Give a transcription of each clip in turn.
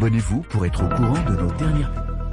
Abonnez-vous pour être au courant de nos dernières...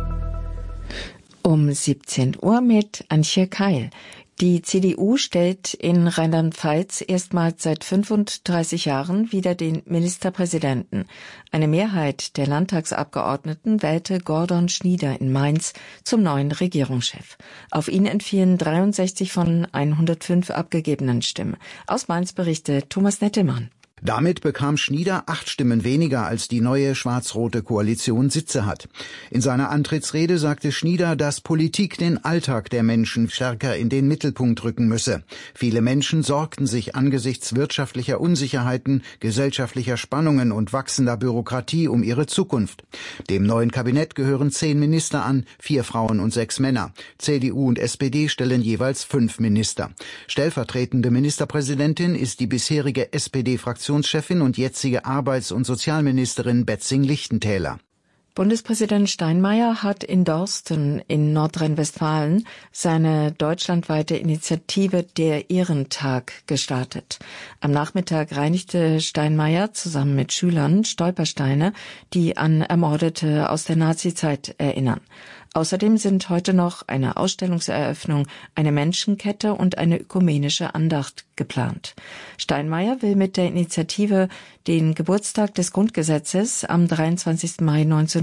Um 17 Uhr mit Antje Keil. Die CDU stellt in Rheinland-Pfalz erstmals seit 35 Jahren wieder den Ministerpräsidenten. Eine Mehrheit der Landtagsabgeordneten wählte Gordon Schnieder in Mainz zum neuen Regierungschef. Auf ihn entfielen 63 von 105 abgegebenen Stimmen. Aus Mainz berichtet Thomas Nettemann. Damit bekam Schnieder 8 Stimmen weniger, als die neue schwarz-rote Koalition Sitze hat. In seiner Antrittsrede sagte Schnieder, dass Politik den Alltag der Menschen stärker in den Mittelpunkt rücken müsse. Viele Menschen sorgten sich angesichts wirtschaftlicher Unsicherheiten, gesellschaftlicher Spannungen und wachsender Bürokratie um ihre Zukunft. Dem neuen Kabinett gehören 10 Minister an, 4 Frauen und 6 Männer. CDU und SPD stellen jeweils 5 Minister. Stellvertretende Ministerpräsidentin ist die bisherige SPD-Fraktionschefin und jetzige Arbeits- und Sozialministerin Betzing-Lichtentäler. Bundespräsident Steinmeier hat in Dorsten in Nordrhein-Westfalen seine deutschlandweite Initiative Der Ehrentag gestartet. Am Nachmittag reinigte Steinmeier zusammen mit Schülern Stolpersteine, die an Ermordete aus der Nazizeit erinnern. Außerdem sind heute noch eine Ausstellungseröffnung, eine Menschenkette und eine ökumenische Andacht geplant. Steinmeier will mit der Initiative den Geburtstag des Grundgesetzes am 23. Mai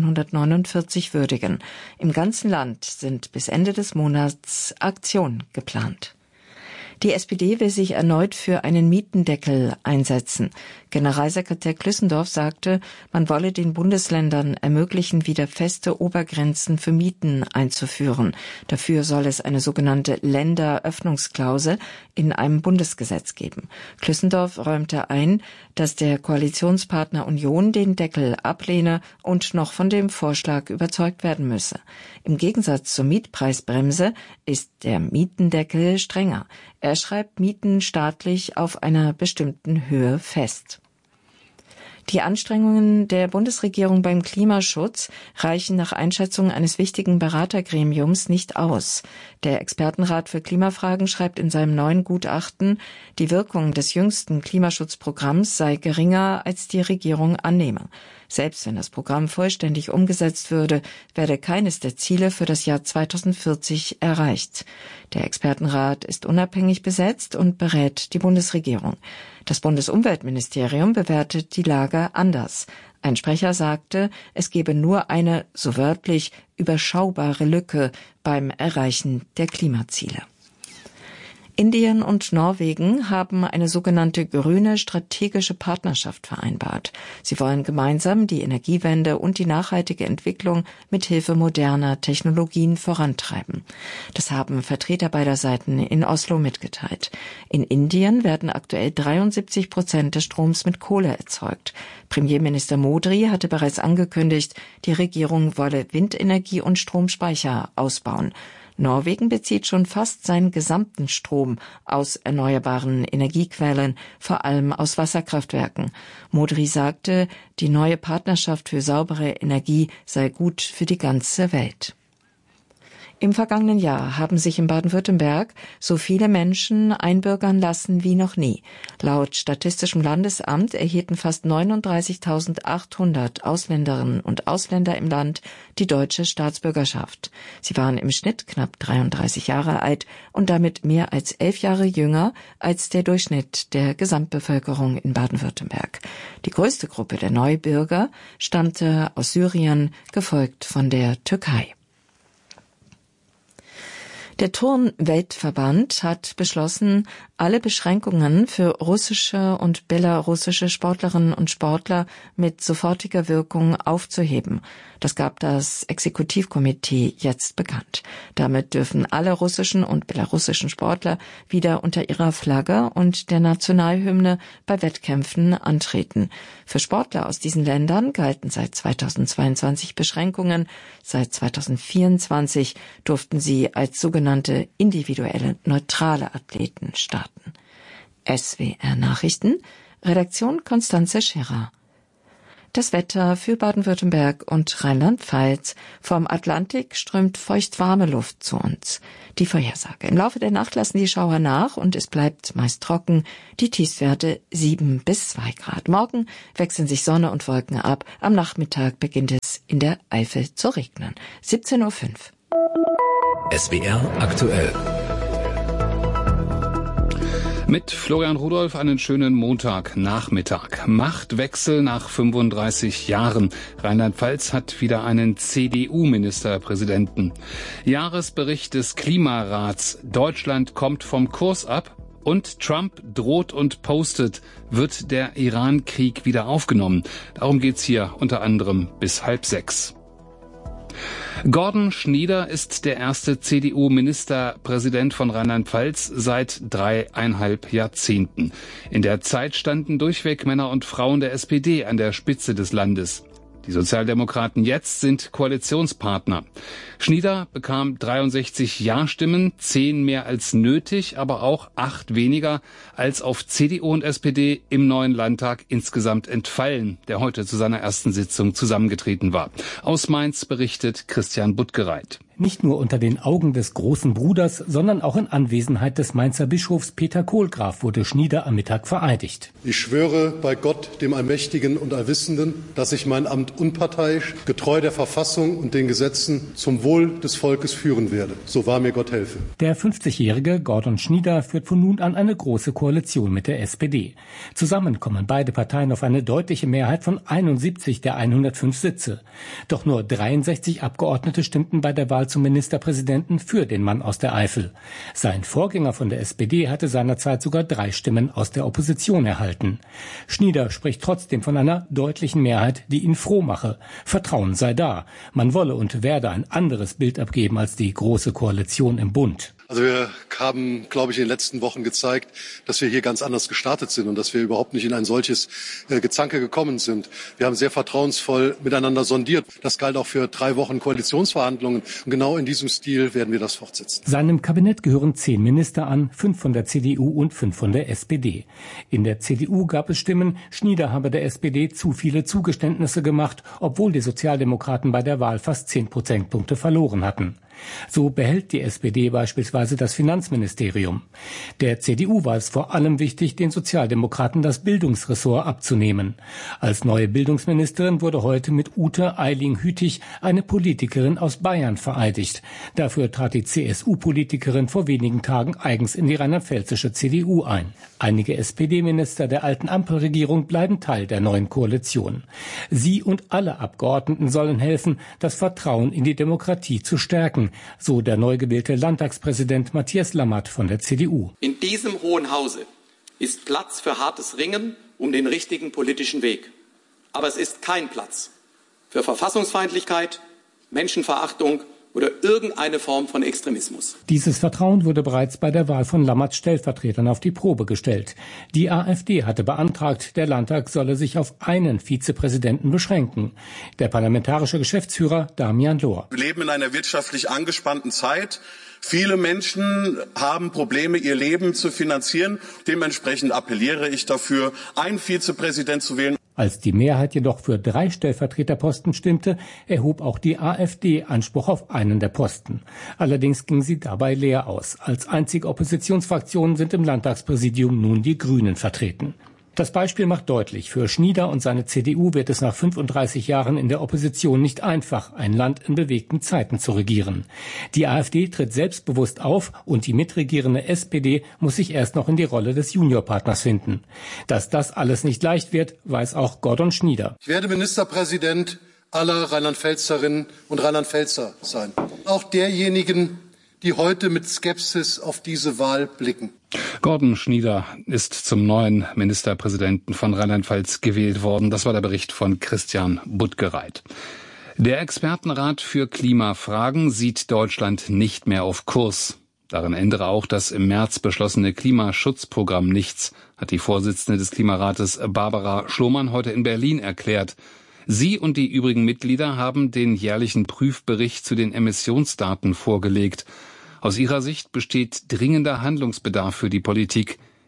1949 würdigen. Im ganzen Land sind bis Ende des Monats Aktionen geplant. Die SPD will sich erneut für einen Mietendeckel einsetzen. Generalsekretär Klüssendorf sagte, man wolle den Bundesländern ermöglichen, wieder feste Obergrenzen für Mieten einzuführen. Dafür soll es eine sogenannte Länderöffnungsklausel in einem Bundesgesetz geben. Klüssendorf räumte ein, dass der Koalitionspartner Union den Deckel ablehne und noch von dem Vorschlag überzeugt werden müsse. Im Gegensatz zur Mietpreisbremse ist der Mietendeckel strenger. Er schreibt Mieten staatlich auf einer bestimmten Höhe fest. Die Anstrengungen der Bundesregierung beim Klimaschutz reichen nach Einschätzung eines wichtigen Beratergremiums nicht aus. Der Expertenrat für Klimafragen schreibt in seinem neuen Gutachten, die Wirkung des jüngsten Klimaschutzprogramms sei geringer, als die Regierung annehme. Selbst wenn das Programm vollständig umgesetzt würde, werde keines der Ziele für das Jahr 2040 erreicht. Der Expertenrat ist unabhängig besetzt und berät die Bundesregierung. Das Bundesumweltministerium bewertet die Lage anders. Ein Sprecher sagte, es gebe nur eine, so wörtlich, überschaubare Lücke beim Erreichen der Klimaziele. Indien und Norwegen haben eine sogenannte grüne strategische Partnerschaft vereinbart. Sie wollen gemeinsam die Energiewende und die nachhaltige Entwicklung mit Hilfe moderner Technologien vorantreiben. Das haben Vertreter beider Seiten in Oslo mitgeteilt. In Indien werden aktuell 73% des Stroms mit Kohle erzeugt. Premierminister Modi hatte bereits angekündigt, die Regierung wolle Windenergie und Stromspeicher ausbauen. Norwegen bezieht schon fast seinen gesamten Strom aus erneuerbaren Energiequellen, vor allem aus Wasserkraftwerken. Modi sagte, die neue Partnerschaft für saubere Energie sei gut für die ganze Welt. Im vergangenen Jahr haben sich in Baden-Württemberg so viele Menschen einbürgern lassen wie noch nie. Laut Statistischem Landesamt erhielten fast 39.800 Ausländerinnen und Ausländer im Land die deutsche Staatsbürgerschaft. Sie waren im Schnitt knapp 33 Jahre alt und damit mehr als 11 Jahre jünger als der Durchschnitt der Gesamtbevölkerung in Baden-Württemberg. Die größte Gruppe der Neubürger stammte aus Syrien, gefolgt von der Türkei. Der Turn-Weltverband hat beschlossen, alle Beschränkungen für russische und belarussische Sportlerinnen und Sportler mit sofortiger Wirkung aufzuheben. Das gab das Exekutivkomitee jetzt bekannt. Damit dürfen alle russischen und belarussischen Sportler wieder unter ihrer Flagge und der Nationalhymne bei Wettkämpfen antreten. Für Sportler aus diesen Ländern galten seit 2022 Beschränkungen. Seit 2024 durften sie als sogenannte individuelle neutrale Athleten starten. SWR Nachrichten, Redaktion Konstanze Scherer. Das Wetter für Baden-Württemberg und Rheinland-Pfalz. Vom Atlantik strömt feuchtwarme Luft zu uns. Die Vorhersage. Im Laufe der Nacht lassen die Schauer nach und es bleibt meist trocken. Die Tiefstwerte 7 bis 2 Grad. Morgen wechseln sich Sonne und Wolken ab. Am Nachmittag beginnt es in der Eifel zu regnen. 17:05 Uhr. SWR aktuell. Mit Florian Rudolph einen schönen Montagnachmittag. Machtwechsel nach 35 Jahren. Rheinland-Pfalz hat wieder einen CDU-Ministerpräsidenten. Jahresbericht des Klimarats. Deutschland kommt vom Kurs ab. Und Trump droht und postet. Wird der Iran-Krieg wieder aufgenommen? Darum geht's hier unter anderem bis 5:30. Gordon Schnieder ist der erste CDU-Ministerpräsident von Rheinland-Pfalz seit 3,5 Jahrzehnten. In der Zeit standen durchweg Männer und Frauen der SPD an der Spitze des Landes. Die Sozialdemokraten jetzt sind Koalitionspartner. Schnieder bekam 63 Ja-Stimmen, 10 mehr als nötig, aber auch 8 weniger als auf CDU und SPD im neuen Landtag insgesamt entfallen, der heute zu seiner ersten Sitzung zusammengetreten war. Aus Mainz berichtet Christian Buttgereit. Nicht nur unter den Augen des großen Bruders, sondern auch in Anwesenheit des Mainzer Bischofs Peter Kohlgraf wurde Schnieder am Mittag vereidigt. Ich schwöre bei Gott, dem Allmächtigen und Allwissenden, dass ich mein Amt unparteiisch, getreu der Verfassung und den Gesetzen zum Wohl des Volkes führen werde. So wahr mir Gott helfe. Der 50-jährige Gordon Schnieder führt von nun an eine große Koalition mit der SPD. Zusammen kommen beide Parteien auf eine deutliche Mehrheit von 71 der 105 Sitze. Doch nur 63 Abgeordnete stimmten bei der Wahl zum Ministerpräsidenten für den Mann aus der Eifel. Sein Vorgänger von der SPD hatte seinerzeit sogar 3 Stimmen aus der Opposition erhalten. Schnieder spricht trotzdem von einer deutlichen Mehrheit, die ihn froh mache. Vertrauen sei da. Man wolle und werde ein anderes Bild abgeben als die Große Koalition im Bund. Also wir haben, glaube ich, in den letzten Wochen gezeigt, dass wir hier ganz anders gestartet sind und dass wir überhaupt nicht in ein solches Gezanke gekommen sind. Wir haben sehr vertrauensvoll miteinander sondiert. Das galt auch für 3 Wochen Koalitionsverhandlungen. Und genau in diesem Stil werden wir das fortsetzen. Seinem Kabinett gehören 10 Minister an, 5 von der CDU und 5 von der SPD. In der CDU gab es Stimmen, Schnieder habe der SPD zu viele Zugeständnisse gemacht, obwohl die Sozialdemokraten bei der Wahl fast 10 Prozentpunkte verloren hatten. So behält die SPD beispielsweise das Finanzministerium. Der CDU war es vor allem wichtig, den Sozialdemokraten das Bildungsressort abzunehmen. Als neue Bildungsministerin wurde heute mit Ute Eiling-Hütig eine Politikerin aus Bayern vereidigt. Dafür trat die CSU-Politikerin vor wenigen Tagen eigens in die rheinland-pfälzische CDU ein. Einige SPD-Minister der alten Ampelregierung bleiben Teil der neuen Koalition. Sie und alle Abgeordneten sollen helfen, das Vertrauen in die Demokratie zu stärken, so der neu gewählte Landtagspräsident Matthias Lammert von der CDU. In diesem Hohen Hause ist Platz für hartes Ringen um den richtigen politischen Weg. Aber es ist kein Platz für Verfassungsfeindlichkeit, Menschenverachtung oder irgendeine Form von Extremismus. Dieses Vertrauen wurde bereits bei der Wahl von Lammerts Stellvertretern auf die Probe gestellt. Die AfD hatte beantragt, der Landtag solle sich auf einen Vizepräsidenten beschränken. Der parlamentarische Geschäftsführer Damian Lohr. Wir leben in einer wirtschaftlich angespannten Zeit. Viele Menschen haben Probleme, ihr Leben zu finanzieren. Dementsprechend appelliere ich dafür, einen Vizepräsident zu wählen. Als die Mehrheit jedoch für 3 Stellvertreterposten stimmte, erhob auch die AfD Anspruch auf einen der Posten. Allerdings ging sie dabei leer aus. Als einzige Oppositionsfraktion sind im Landtagspräsidium nun die Grünen vertreten. Das Beispiel macht deutlich, für Schnieder und seine CDU wird es nach 35 Jahren in der Opposition nicht einfach, ein Land in bewegten Zeiten zu regieren. Die AfD tritt selbstbewusst auf und die mitregierende SPD muss sich erst noch in die Rolle des Juniorpartners finden. Dass das alles nicht leicht wird, weiß auch Gordon Schnieder. Ich werde Ministerpräsident aller Rheinland-Pfälzerinnen und Rheinland-Pfälzer sein. Auch derjenigen, die heute mit Skepsis auf diese Wahl blicken. Gordon Schnieder ist zum neuen Ministerpräsidenten von Rheinland-Pfalz gewählt worden. Das war der Bericht von Christian Buttgereit. Der Expertenrat für Klimafragen sieht Deutschland nicht mehr auf Kurs. Daran ändere auch das im März beschlossene Klimaschutzprogramm nichts, hat die Vorsitzende des Klimarates Barbara Schlomann heute in Berlin erklärt. Sie und die übrigen Mitglieder haben den jährlichen Prüfbericht zu den Emissionsdaten vorgelegt. Aus ihrer Sicht besteht dringender Handlungsbedarf für die Politik.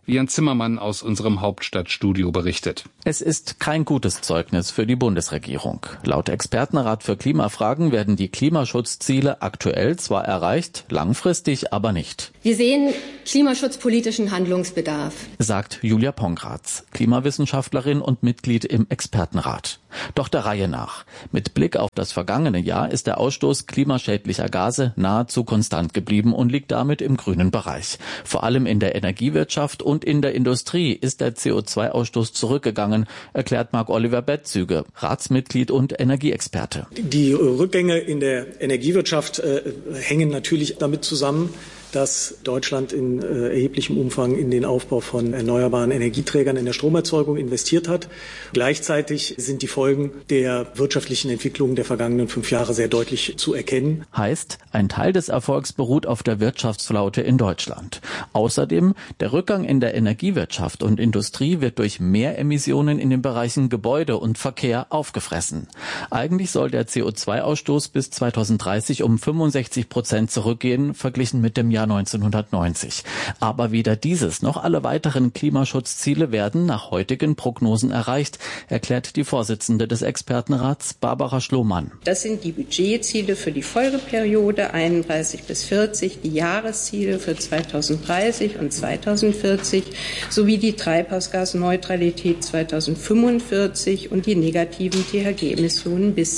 wie Jan Zimmermann aus unserem Hauptstadtstudio berichtet. Es ist kein gutes Zeugnis für die Bundesregierung. Laut Expertenrat für Klimafragen werden die Klimaschutzziele aktuell zwar erreicht, langfristig aber nicht. Wir sehen klimaschutzpolitischen Handlungsbedarf, sagt Julia Pongratz, Klimawissenschaftlerin und Mitglied im Expertenrat. Doch der Reihe nach. Mit Blick auf das vergangene Jahr ist der Ausstoß klimaschädlicher Gase nahezu konstant geblieben und liegt damit im grünen Bereich. Vor allem in der Energiewirtschaft und in der Industrie ist der CO2-Ausstoß zurückgegangen, erklärt Marc-Oliver Bettzüge, Ratsmitglied und Energieexperte. Die Rückgänge in der Energiewirtschaft hängen natürlich damit zusammen, dass Deutschland in erheblichem Umfang in den Aufbau von erneuerbaren Energieträgern in der Stromerzeugung investiert hat. Gleichzeitig sind die Folgen der wirtschaftlichen Entwicklung der vergangenen 5 Jahre sehr deutlich zu erkennen. Heißt, ein Teil des Erfolgs beruht auf der Wirtschaftsflaute in Deutschland. Außerdem, der Rückgang in der Energiewirtschaft und Industrie wird durch mehr Emissionen in den Bereichen Gebäude und Verkehr aufgefressen. Eigentlich soll der CO2-Ausstoß bis 2030 um 65% zurückgehen, verglichen mit dem Jahr 1990. Aber weder dieses noch alle weiteren Klimaschutzziele werden nach heutigen Prognosen erreicht, erklärt die Vorsitzende des Expertenrats Barbara Schlohmann. Das sind die Budgetziele für die Folgeperiode 31 bis 40, die Jahresziele für 2030 und 2040 sowie die Treibhausgasneutralität 2045 und die negativen THG-Emissionen bis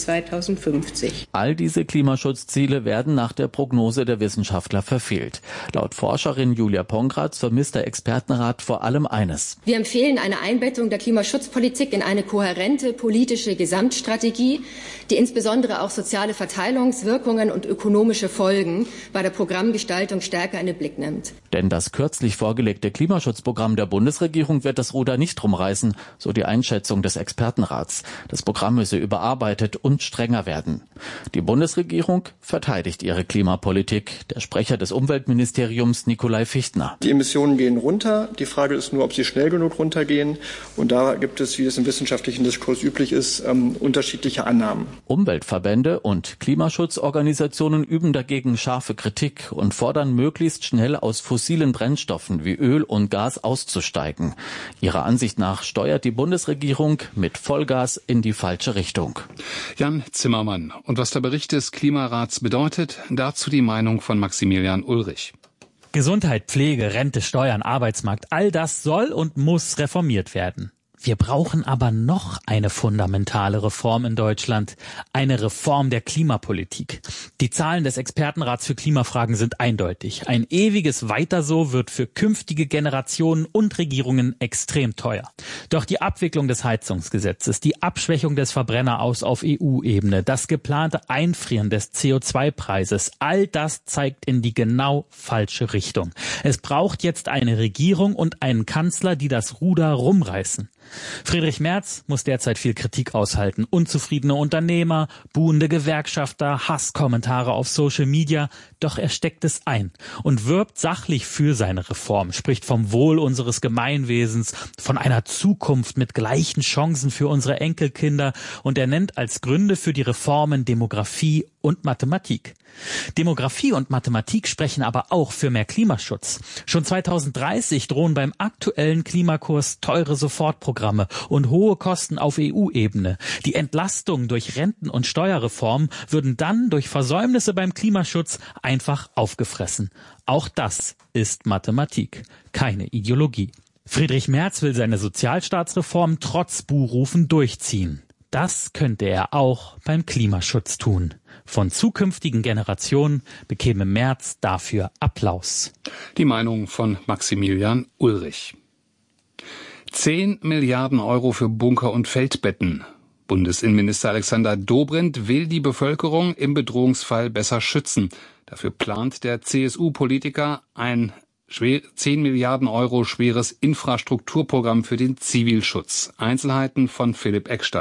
2050. All diese Klimaschutzziele werden nach der Prognose der Wissenschaftler verfehlt. Laut Forscherin Julia Pongratz vermisst der Expertenrat vor allem eines. Wir empfehlen eine Einbettung der Klimaschutzpolitik in eine kohärente politische Gesamtstrategie, die insbesondere auch soziale Verteilungswirkungen und ökonomische Folgen bei der Programmgestaltung stärker in den Blick nimmt. Denn das kürzlich vorgelegte Klimaschutzprogramm der Bundesregierung wird das Ruder nicht rumreißen, so die Einschätzung des Expertenrats. Das Programm müsse überarbeitet und strenger werden. Die Bundesregierung verteidigt ihre Klimapolitik. Der Sprecher des Umweltministeriums Nikolai Fichtner. Die Emissionen gehen runter. Die Frage ist nur, ob sie schnell genug runtergehen. Und da gibt es, wie es im wissenschaftlichen Diskurs üblich ist, unterschiedliche Annahmen. Umweltverbände und Klimaschutzorganisationen üben dagegen scharfe Kritik und fordern möglichst schnell aus fossilen Brennstoffen wie Öl und Gas auszusteigen. Ihrer Ansicht nach steuert die Bundesregierung mit Vollgas in die falsche Richtung. Jan Zimmermann. Und was der Bericht des Klimarats bedeutet, dazu die Meinung von Maximilian Ulrich. Gesundheit, Pflege, Rente, Steuern, Arbeitsmarkt, all das soll und muss reformiert werden. Wir brauchen aber noch eine fundamentale Reform in Deutschland, eine Reform der Klimapolitik. Die Zahlen des Expertenrats für Klimafragen sind eindeutig. Ein ewiges Weiter so wird für künftige Generationen und Regierungen extrem teuer. Doch die Abwicklung des Heizungsgesetzes, die Abschwächung des Verbrenneraus auf EU-Ebene, das geplante Einfrieren des CO2-Preises, all das zeigt in die genau falsche Richtung. Es braucht jetzt eine Regierung und einen Kanzler, die das Ruder rumreißen. Friedrich Merz muss derzeit viel Kritik aushalten. Unzufriedene Unternehmer, buhende Gewerkschafter, Hasskommentare auf Social Media. Doch er steckt es ein und wirbt sachlich für seine Reform, spricht vom Wohl unseres Gemeinwesens, von einer Zukunft mit gleichen Chancen für unsere Enkelkinder. Und er nennt als Gründe für die Reformen Demografie und Mathematik. Demografie und Mathematik sprechen aber auch für mehr Klimaschutz. Schon 2030 drohen beim aktuellen Klimakurs teure Sofortprogramme und hohe Kosten auf EU-Ebene. Die Entlastung durch Renten- und Steuerreform würden dann durch Versäumnisse beim Klimaschutz einfach aufgefressen. Auch das ist Mathematik, keine Ideologie. Friedrich Merz will seine Sozialstaatsreform trotz Buhrufen durchziehen. Das könnte er auch beim Klimaschutz tun. Von zukünftigen Generationen bekäme Merz dafür Applaus. Die Meinung von Maximilian Ulrich. 10 Milliarden Euro für Bunker und Feldbetten. Bundesinnenminister Alexander Dobrindt will die Bevölkerung im Bedrohungsfall besser schützen. Dafür plant der CSU-Politiker ein 10 Milliarden Euro schweres Infrastrukturprogramm für den Zivilschutz. Einzelheiten von Philipp Eckstein.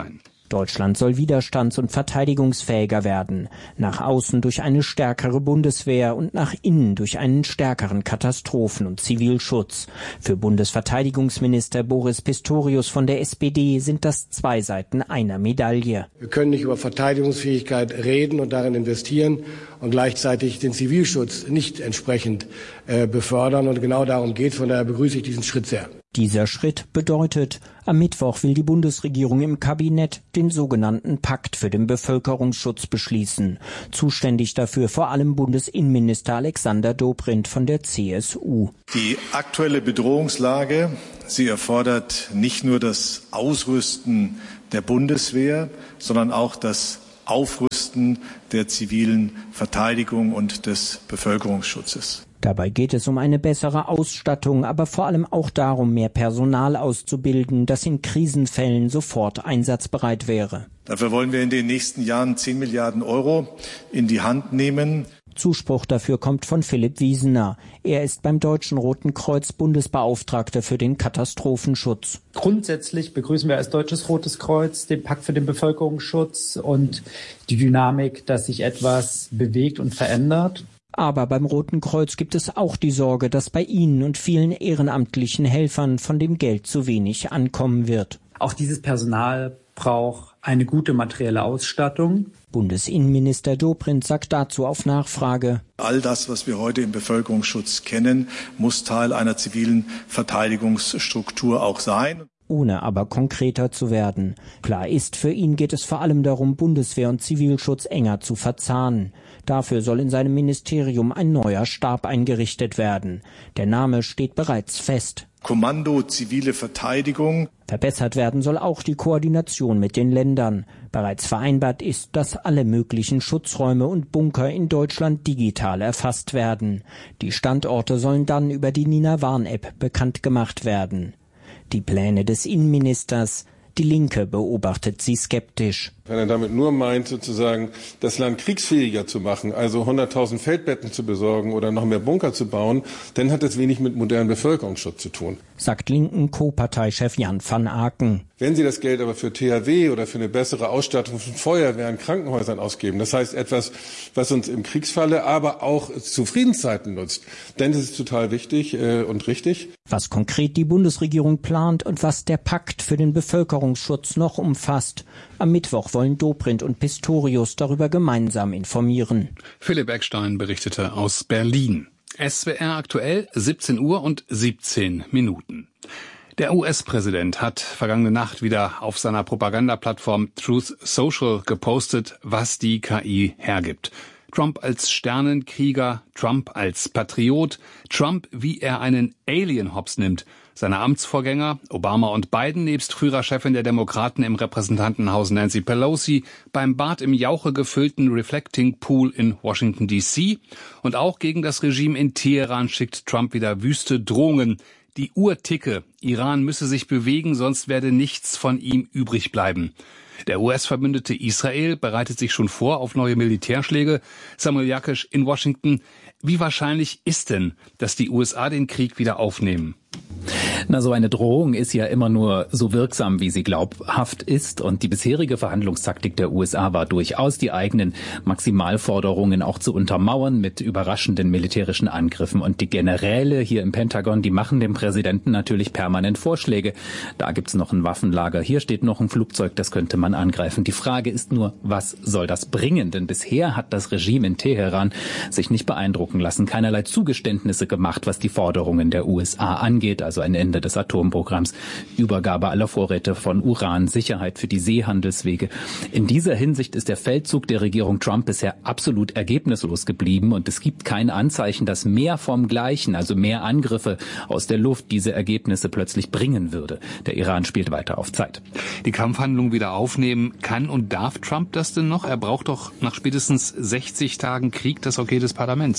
Deutschland soll widerstands- und verteidigungsfähiger werden, nach außen durch eine stärkere Bundeswehr und nach innen durch einen stärkeren Katastrophen- und Zivilschutz. Für Bundesverteidigungsminister Boris Pistorius von der SPD sind das zwei Seiten einer Medaille. Wir können nicht über Verteidigungsfähigkeit reden und darin investieren und gleichzeitig den Zivilschutz nicht entsprechend befördern. Und genau darum geht es. Von daher begrüße ich diesen Schritt sehr. Dieser Schritt bedeutet, am Mittwoch will die Bundesregierung im Kabinett den sogenannten Pakt für den Bevölkerungsschutz beschließen. Zuständig dafür vor allem Bundesinnenminister Alexander Dobrindt von der CSU. Die aktuelle Bedrohungslage, sie erfordert nicht nur das Ausrüsten der Bundeswehr, sondern auch das Aufrüsten der zivilen Verteidigung und des Bevölkerungsschutzes. Dabei geht es um eine bessere Ausstattung, aber vor allem auch darum, mehr Personal auszubilden, das in Krisenfällen sofort einsatzbereit wäre. Dafür wollen wir in den nächsten Jahren 10 Milliarden Euro in die Hand nehmen. Zuspruch dafür kommt von Philipp Wiesener. Er ist beim Deutschen Roten Kreuz Bundesbeauftragter für den Katastrophenschutz. Grundsätzlich begrüßen wir als Deutsches Rotes Kreuz den Pakt für den Bevölkerungsschutz und die Dynamik, dass sich etwas bewegt und verändert. Aber beim Roten Kreuz gibt es auch die Sorge, dass bei ihnen und vielen ehrenamtlichen Helfern von dem Geld zu wenig ankommen wird. Auch dieses Personal braucht eine gute materielle Ausstattung. Bundesinnenminister Dobrindt sagt dazu auf Nachfrage: All das, was wir heute im Bevölkerungsschutz kennen, muss Teil einer zivilen Verteidigungsstruktur auch sein. Ohne aber konkreter zu werden. Klar ist, für ihn geht es vor allem darum, Bundeswehr und Zivilschutz enger zu verzahnen. Dafür soll in seinem Ministerium ein neuer Stab eingerichtet werden. Der Name steht bereits fest. Kommando Zivile Verteidigung. Verbessert werden soll auch die Koordination mit den Ländern. Bereits vereinbart ist, dass alle möglichen Schutzräume und Bunker in Deutschland digital erfasst werden. Die Standorte sollen dann über die Nina-Warn-App bekannt gemacht werden. Die Pläne des Innenministers, die Linke beobachtet sie skeptisch. Wenn er damit nur meint, sozusagen das Land kriegsfähiger zu machen, also 100.000 Feldbetten zu besorgen oder noch mehr Bunker zu bauen, dann hat das wenig mit modernem Bevölkerungsschutz zu tun. Sagt linken Co-Parteichef Jan van Aken. Wenn Sie das Geld aber für THW oder für eine bessere Ausstattung von Feuerwehren, Krankenhäusern ausgeben, das heißt etwas, was uns im Kriegsfalle, aber auch zu Friedenszeiten nutzt, dann ist es total wichtig und richtig. Was konkret die Bundesregierung plant und was der Pakt für den Bevölkerungsschutz noch umfasst. Am Mittwoch wollen Dobrindt und Pistorius darüber gemeinsam informieren. Philipp Eckstein berichtete aus Berlin. SWR aktuell 17 Uhr und 17 Minuten. Der US-Präsident hat vergangene Nacht wieder auf seiner Propagandaplattform Truth Social gepostet, was die KI hergibt. Trump als Sternenkrieger, Trump als Patriot, Trump, wie er einen Alien hops nimmt. Seine Amtsvorgänger, Obama und Biden, nebst früherer Chefin der Demokraten im Repräsentantenhaus Nancy Pelosi, beim Bad im Jauche gefüllten Reflecting Pool in Washington D.C. Und auch gegen das Regime in Teheran schickt Trump wieder wüste Drohungen. Die Uhr ticke, Iran müsse sich bewegen, sonst werde nichts von ihm übrig bleiben. Der US-Verbündete Israel bereitet sich schon vor auf neue Militärschläge. Samuel Jakisch in Washington. Wie wahrscheinlich ist denn, dass die USA den Krieg wieder aufnehmen? Na, so eine Drohung ist ja immer nur so wirksam, wie sie glaubhaft ist. Und die bisherige Verhandlungstaktik der USA war durchaus, die eigenen Maximalforderungen auch zu untermauern mit überraschenden militärischen Angriffen. Und die Generäle hier im Pentagon, die machen dem Präsidenten natürlich permanent Vorschläge. Da gibt's noch ein Waffenlager, hier steht noch ein Flugzeug, das könnte man angreifen. Die Frage ist nur, was soll das bringen? Denn bisher hat das Regime in Teheran sich nicht beeindrucken lassen, keinerlei Zugeständnisse gemacht, was die Forderungen der USA angeht, also ein Ende des Atomprogramms, Übergabe aller Vorräte von Uran, Sicherheit für die Seehandelswege. In dieser Hinsicht ist der Feldzug der Regierung Trump bisher absolut ergebnislos geblieben und es gibt kein Anzeichen, dass mehr vom Gleichen, also mehr Angriffe aus der Luft, diese Ergebnisse plötzlich bringen würde. Der Iran spielt weiter auf Zeit. Die Kampfhandlung wieder aufnehmen, kann und darf Trump das denn noch? Er braucht doch nach spätestens 60 Tagen Krieg das Okay des Parlaments.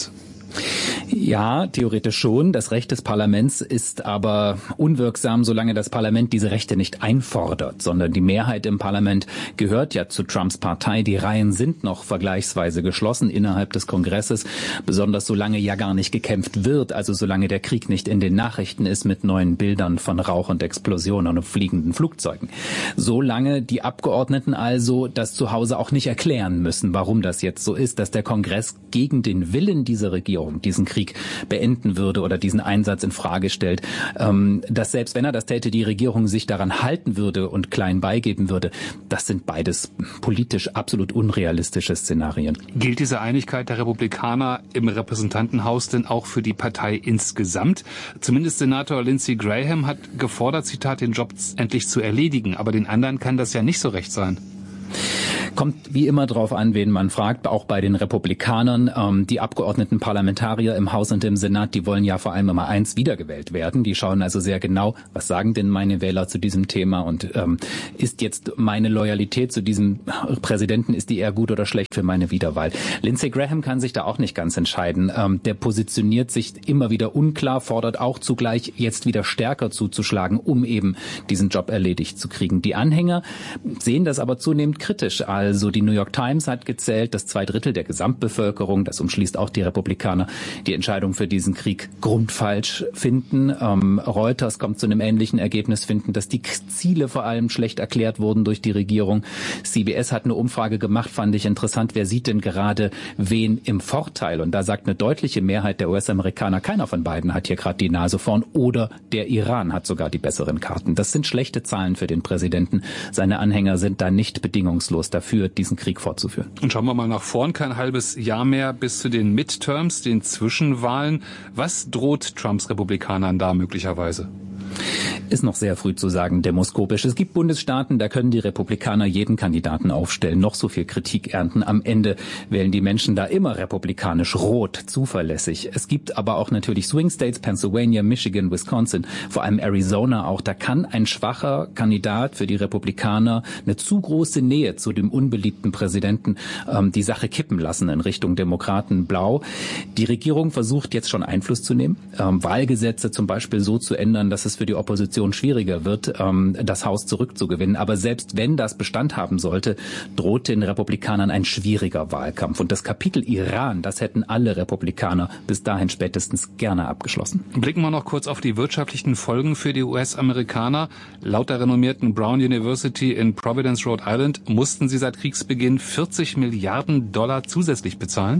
Ja, theoretisch schon. Das Recht des Parlaments ist aber unwirksam, solange das Parlament diese Rechte nicht einfordert, sondern die Mehrheit im Parlament gehört ja zu Trumps Partei. Die Reihen sind noch vergleichsweise geschlossen innerhalb des Kongresses, besonders solange ja gar nicht gekämpft wird, also solange der Krieg nicht in den Nachrichten ist mit neuen Bildern von Rauch und Explosionen und fliegenden Flugzeugen. Solange die Abgeordneten also das zu Hause auch nicht erklären müssen, warum das jetzt so ist, dass der Kongress gegen den Willen dieser Regierung diesen Krieg beenden würde oder diesen Einsatz in Frage stellt, dass selbst wenn er das täte, die Regierung sich daran halten würde und klein beigeben würde, das sind beides politisch absolut unrealistische Szenarien. Gilt diese Einigkeit der Republikaner im Repräsentantenhaus denn auch für die Partei insgesamt? Zumindest Senator Lindsey Graham hat gefordert, Zitat, den Job endlich zu erledigen, aber den anderen kann das ja nicht so recht sein. Kommt wie immer drauf an, wen man fragt, auch bei den Republikanern. Die Abgeordneten Parlamentarier im Haus und im Senat, die wollen ja vor allem immer eins wiedergewählt werden. Die schauen also sehr genau, was sagen denn meine Wähler zu diesem Thema und ist jetzt meine Loyalität zu diesem Präsidenten, ist die eher gut oder schlecht für meine Wiederwahl? Lindsey Graham kann sich da auch nicht ganz entscheiden. Der positioniert sich immer wieder unklar, fordert auch zugleich jetzt wieder stärker zuzuschlagen, um eben diesen Job erledigt zu kriegen. Die Anhänger sehen das aber zunehmend kritisch. Also die New York Times hat gezählt, dass 2/3 der Gesamtbevölkerung, das umschließt auch die Republikaner, die Entscheidung für diesen Krieg grundfalsch finden. Reuters kommt zu einem ähnlichen Ergebnis, finden, dass die Ziele vor allem schlecht erklärt wurden durch die Regierung. CBS hat eine Umfrage gemacht, fand ich interessant. Wer sieht denn gerade wen im Vorteil? Und da sagt eine deutliche Mehrheit der US-Amerikaner, keiner von beiden hat hier gerade die Nase vorn oder der Iran hat sogar die besseren Karten. Das sind schlechte Zahlen für den Präsidenten. Seine Anhänger sind da nicht bedingungslos dafür, diesen Krieg fortzuführen. Und schauen wir mal nach vorn, kein halbes Jahr mehr bis zu den Midterms, den Zwischenwahlen. Was droht Trumps Republikanern da möglicherweise? Ist noch sehr früh zu sagen, demoskopisch. Es gibt Bundesstaaten, da können die Republikaner jeden Kandidaten aufstellen, noch so viel Kritik ernten. Am Ende wählen die Menschen da immer republikanisch rot, zuverlässig. Es gibt aber auch natürlich Swing States, Pennsylvania, Michigan, Wisconsin, vor allem Arizona auch. Da kann ein schwacher Kandidat für die Republikaner eine zu große Nähe zu dem unbeliebten Präsidenten die Sache kippen lassen in Richtung Demokraten blau. Die Regierung versucht jetzt schon Einfluss zu nehmen, Wahlgesetze zum Beispiel so zu ändern, dass es für die Opposition schwieriger wird, das Haus zurückzugewinnen. Aber selbst wenn das Bestand haben sollte, droht den Republikanern ein schwieriger Wahlkampf. Und das Kapitel Iran, das hätten alle Republikaner bis dahin spätestens gerne abgeschlossen. Blicken wir noch kurz auf die wirtschaftlichen Folgen für die US-Amerikaner. Laut der renommierten Brown University in Providence, Rhode Island, mussten sie seit Kriegsbeginn 40 Milliarden Dollar zusätzlich bezahlen.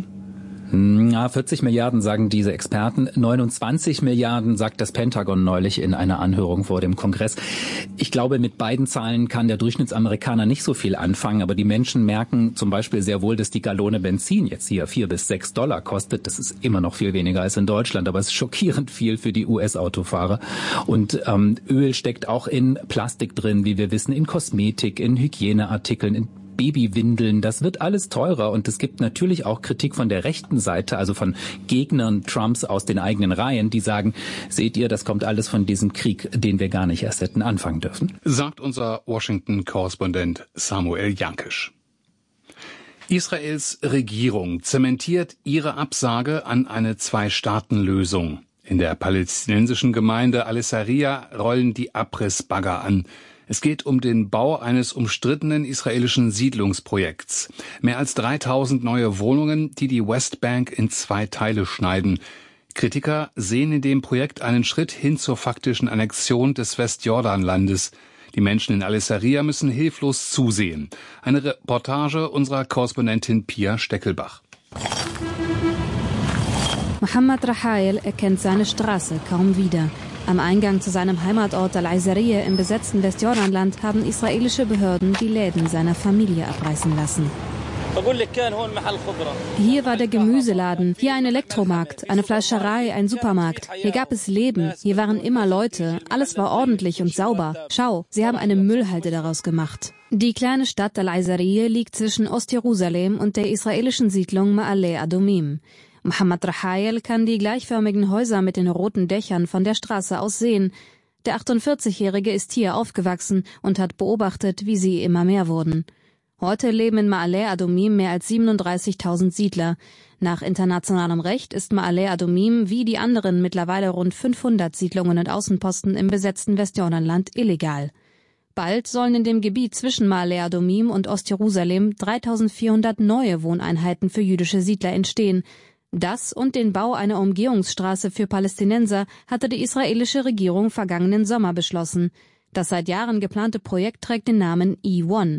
Ja, 40 Milliarden sagen diese Experten, 29 Milliarden sagt das Pentagon neulich in einer Anhörung vor dem Kongress. Ich glaube, mit beiden Zahlen kann der Durchschnittsamerikaner nicht so viel anfangen, aber die Menschen merken zum Beispiel sehr wohl, dass die Gallone Benzin jetzt hier 4 bis 6 Dollar kostet. Das ist immer noch viel weniger als in Deutschland, aber es ist schockierend viel für die US-Autofahrer. Und Öl steckt auch in Plastik drin, wie wir wissen, in Kosmetik, in Hygieneartikeln, in Babywindeln, das wird alles teurer und es gibt natürlich auch Kritik von der rechten Seite, also von Gegnern Trumps aus den eigenen Reihen, die sagen, seht ihr, das kommt alles von diesem Krieg, den wir gar nicht erst hätten anfangen dürfen. Sagt unser Washington-Korrespondent Samuel Jankisch. Israels Regierung zementiert ihre Absage an eine Zwei-Staaten-Lösung. In der palästinensischen Gemeinde Al-Saria rollen die Abrissbagger an. Es geht um den Bau eines umstrittenen israelischen Siedlungsprojekts. Mehr als 3000 neue Wohnungen, die die Westbank in 2 Teile schneiden. Kritiker sehen in dem Projekt einen Schritt hin zur faktischen Annexion des Westjordanlandes. Die Menschen in Al-Saria müssen hilflos zusehen. Eine Reportage unserer Korrespondentin Pia Steckelbach. Mohammed Rahael erkennt seine Straße kaum wieder. Am Eingang zu seinem Heimatort Al-Aizarieh im besetzten Westjordanland haben israelische Behörden die Läden seiner Familie abreißen lassen. Hier war der Gemüseladen, hier ein Elektromarkt, eine Fleischerei, ein Supermarkt. Hier gab es Leben, hier waren immer Leute, alles war ordentlich und sauber. Schau, sie haben eine Müllhalde daraus gemacht. Die kleine Stadt Al-Aizarieh liegt zwischen Ostjerusalem und der israelischen Siedlung Ma'ale Adumim. Mohammed Rahael kann die gleichförmigen Häuser mit den roten Dächern von der Straße aus sehen. Der 48-Jährige ist hier aufgewachsen und hat beobachtet, wie sie immer mehr wurden. Heute leben in Ma'ale Adumim mehr als 37.000 Siedler. Nach internationalem Recht ist Ma'ale Adumim wie die anderen mittlerweile rund 500 Siedlungen und Außenposten im besetzten Westjordanland illegal. Bald sollen in dem Gebiet zwischen Ma'ale Adumim und Ostjerusalem 3.400 neue Wohneinheiten für jüdische Siedler entstehen. Das und den Bau einer Umgehungsstraße für Palästinenser hatte die israelische Regierung vergangenen Sommer beschlossen. Das seit Jahren geplante Projekt trägt den Namen E1.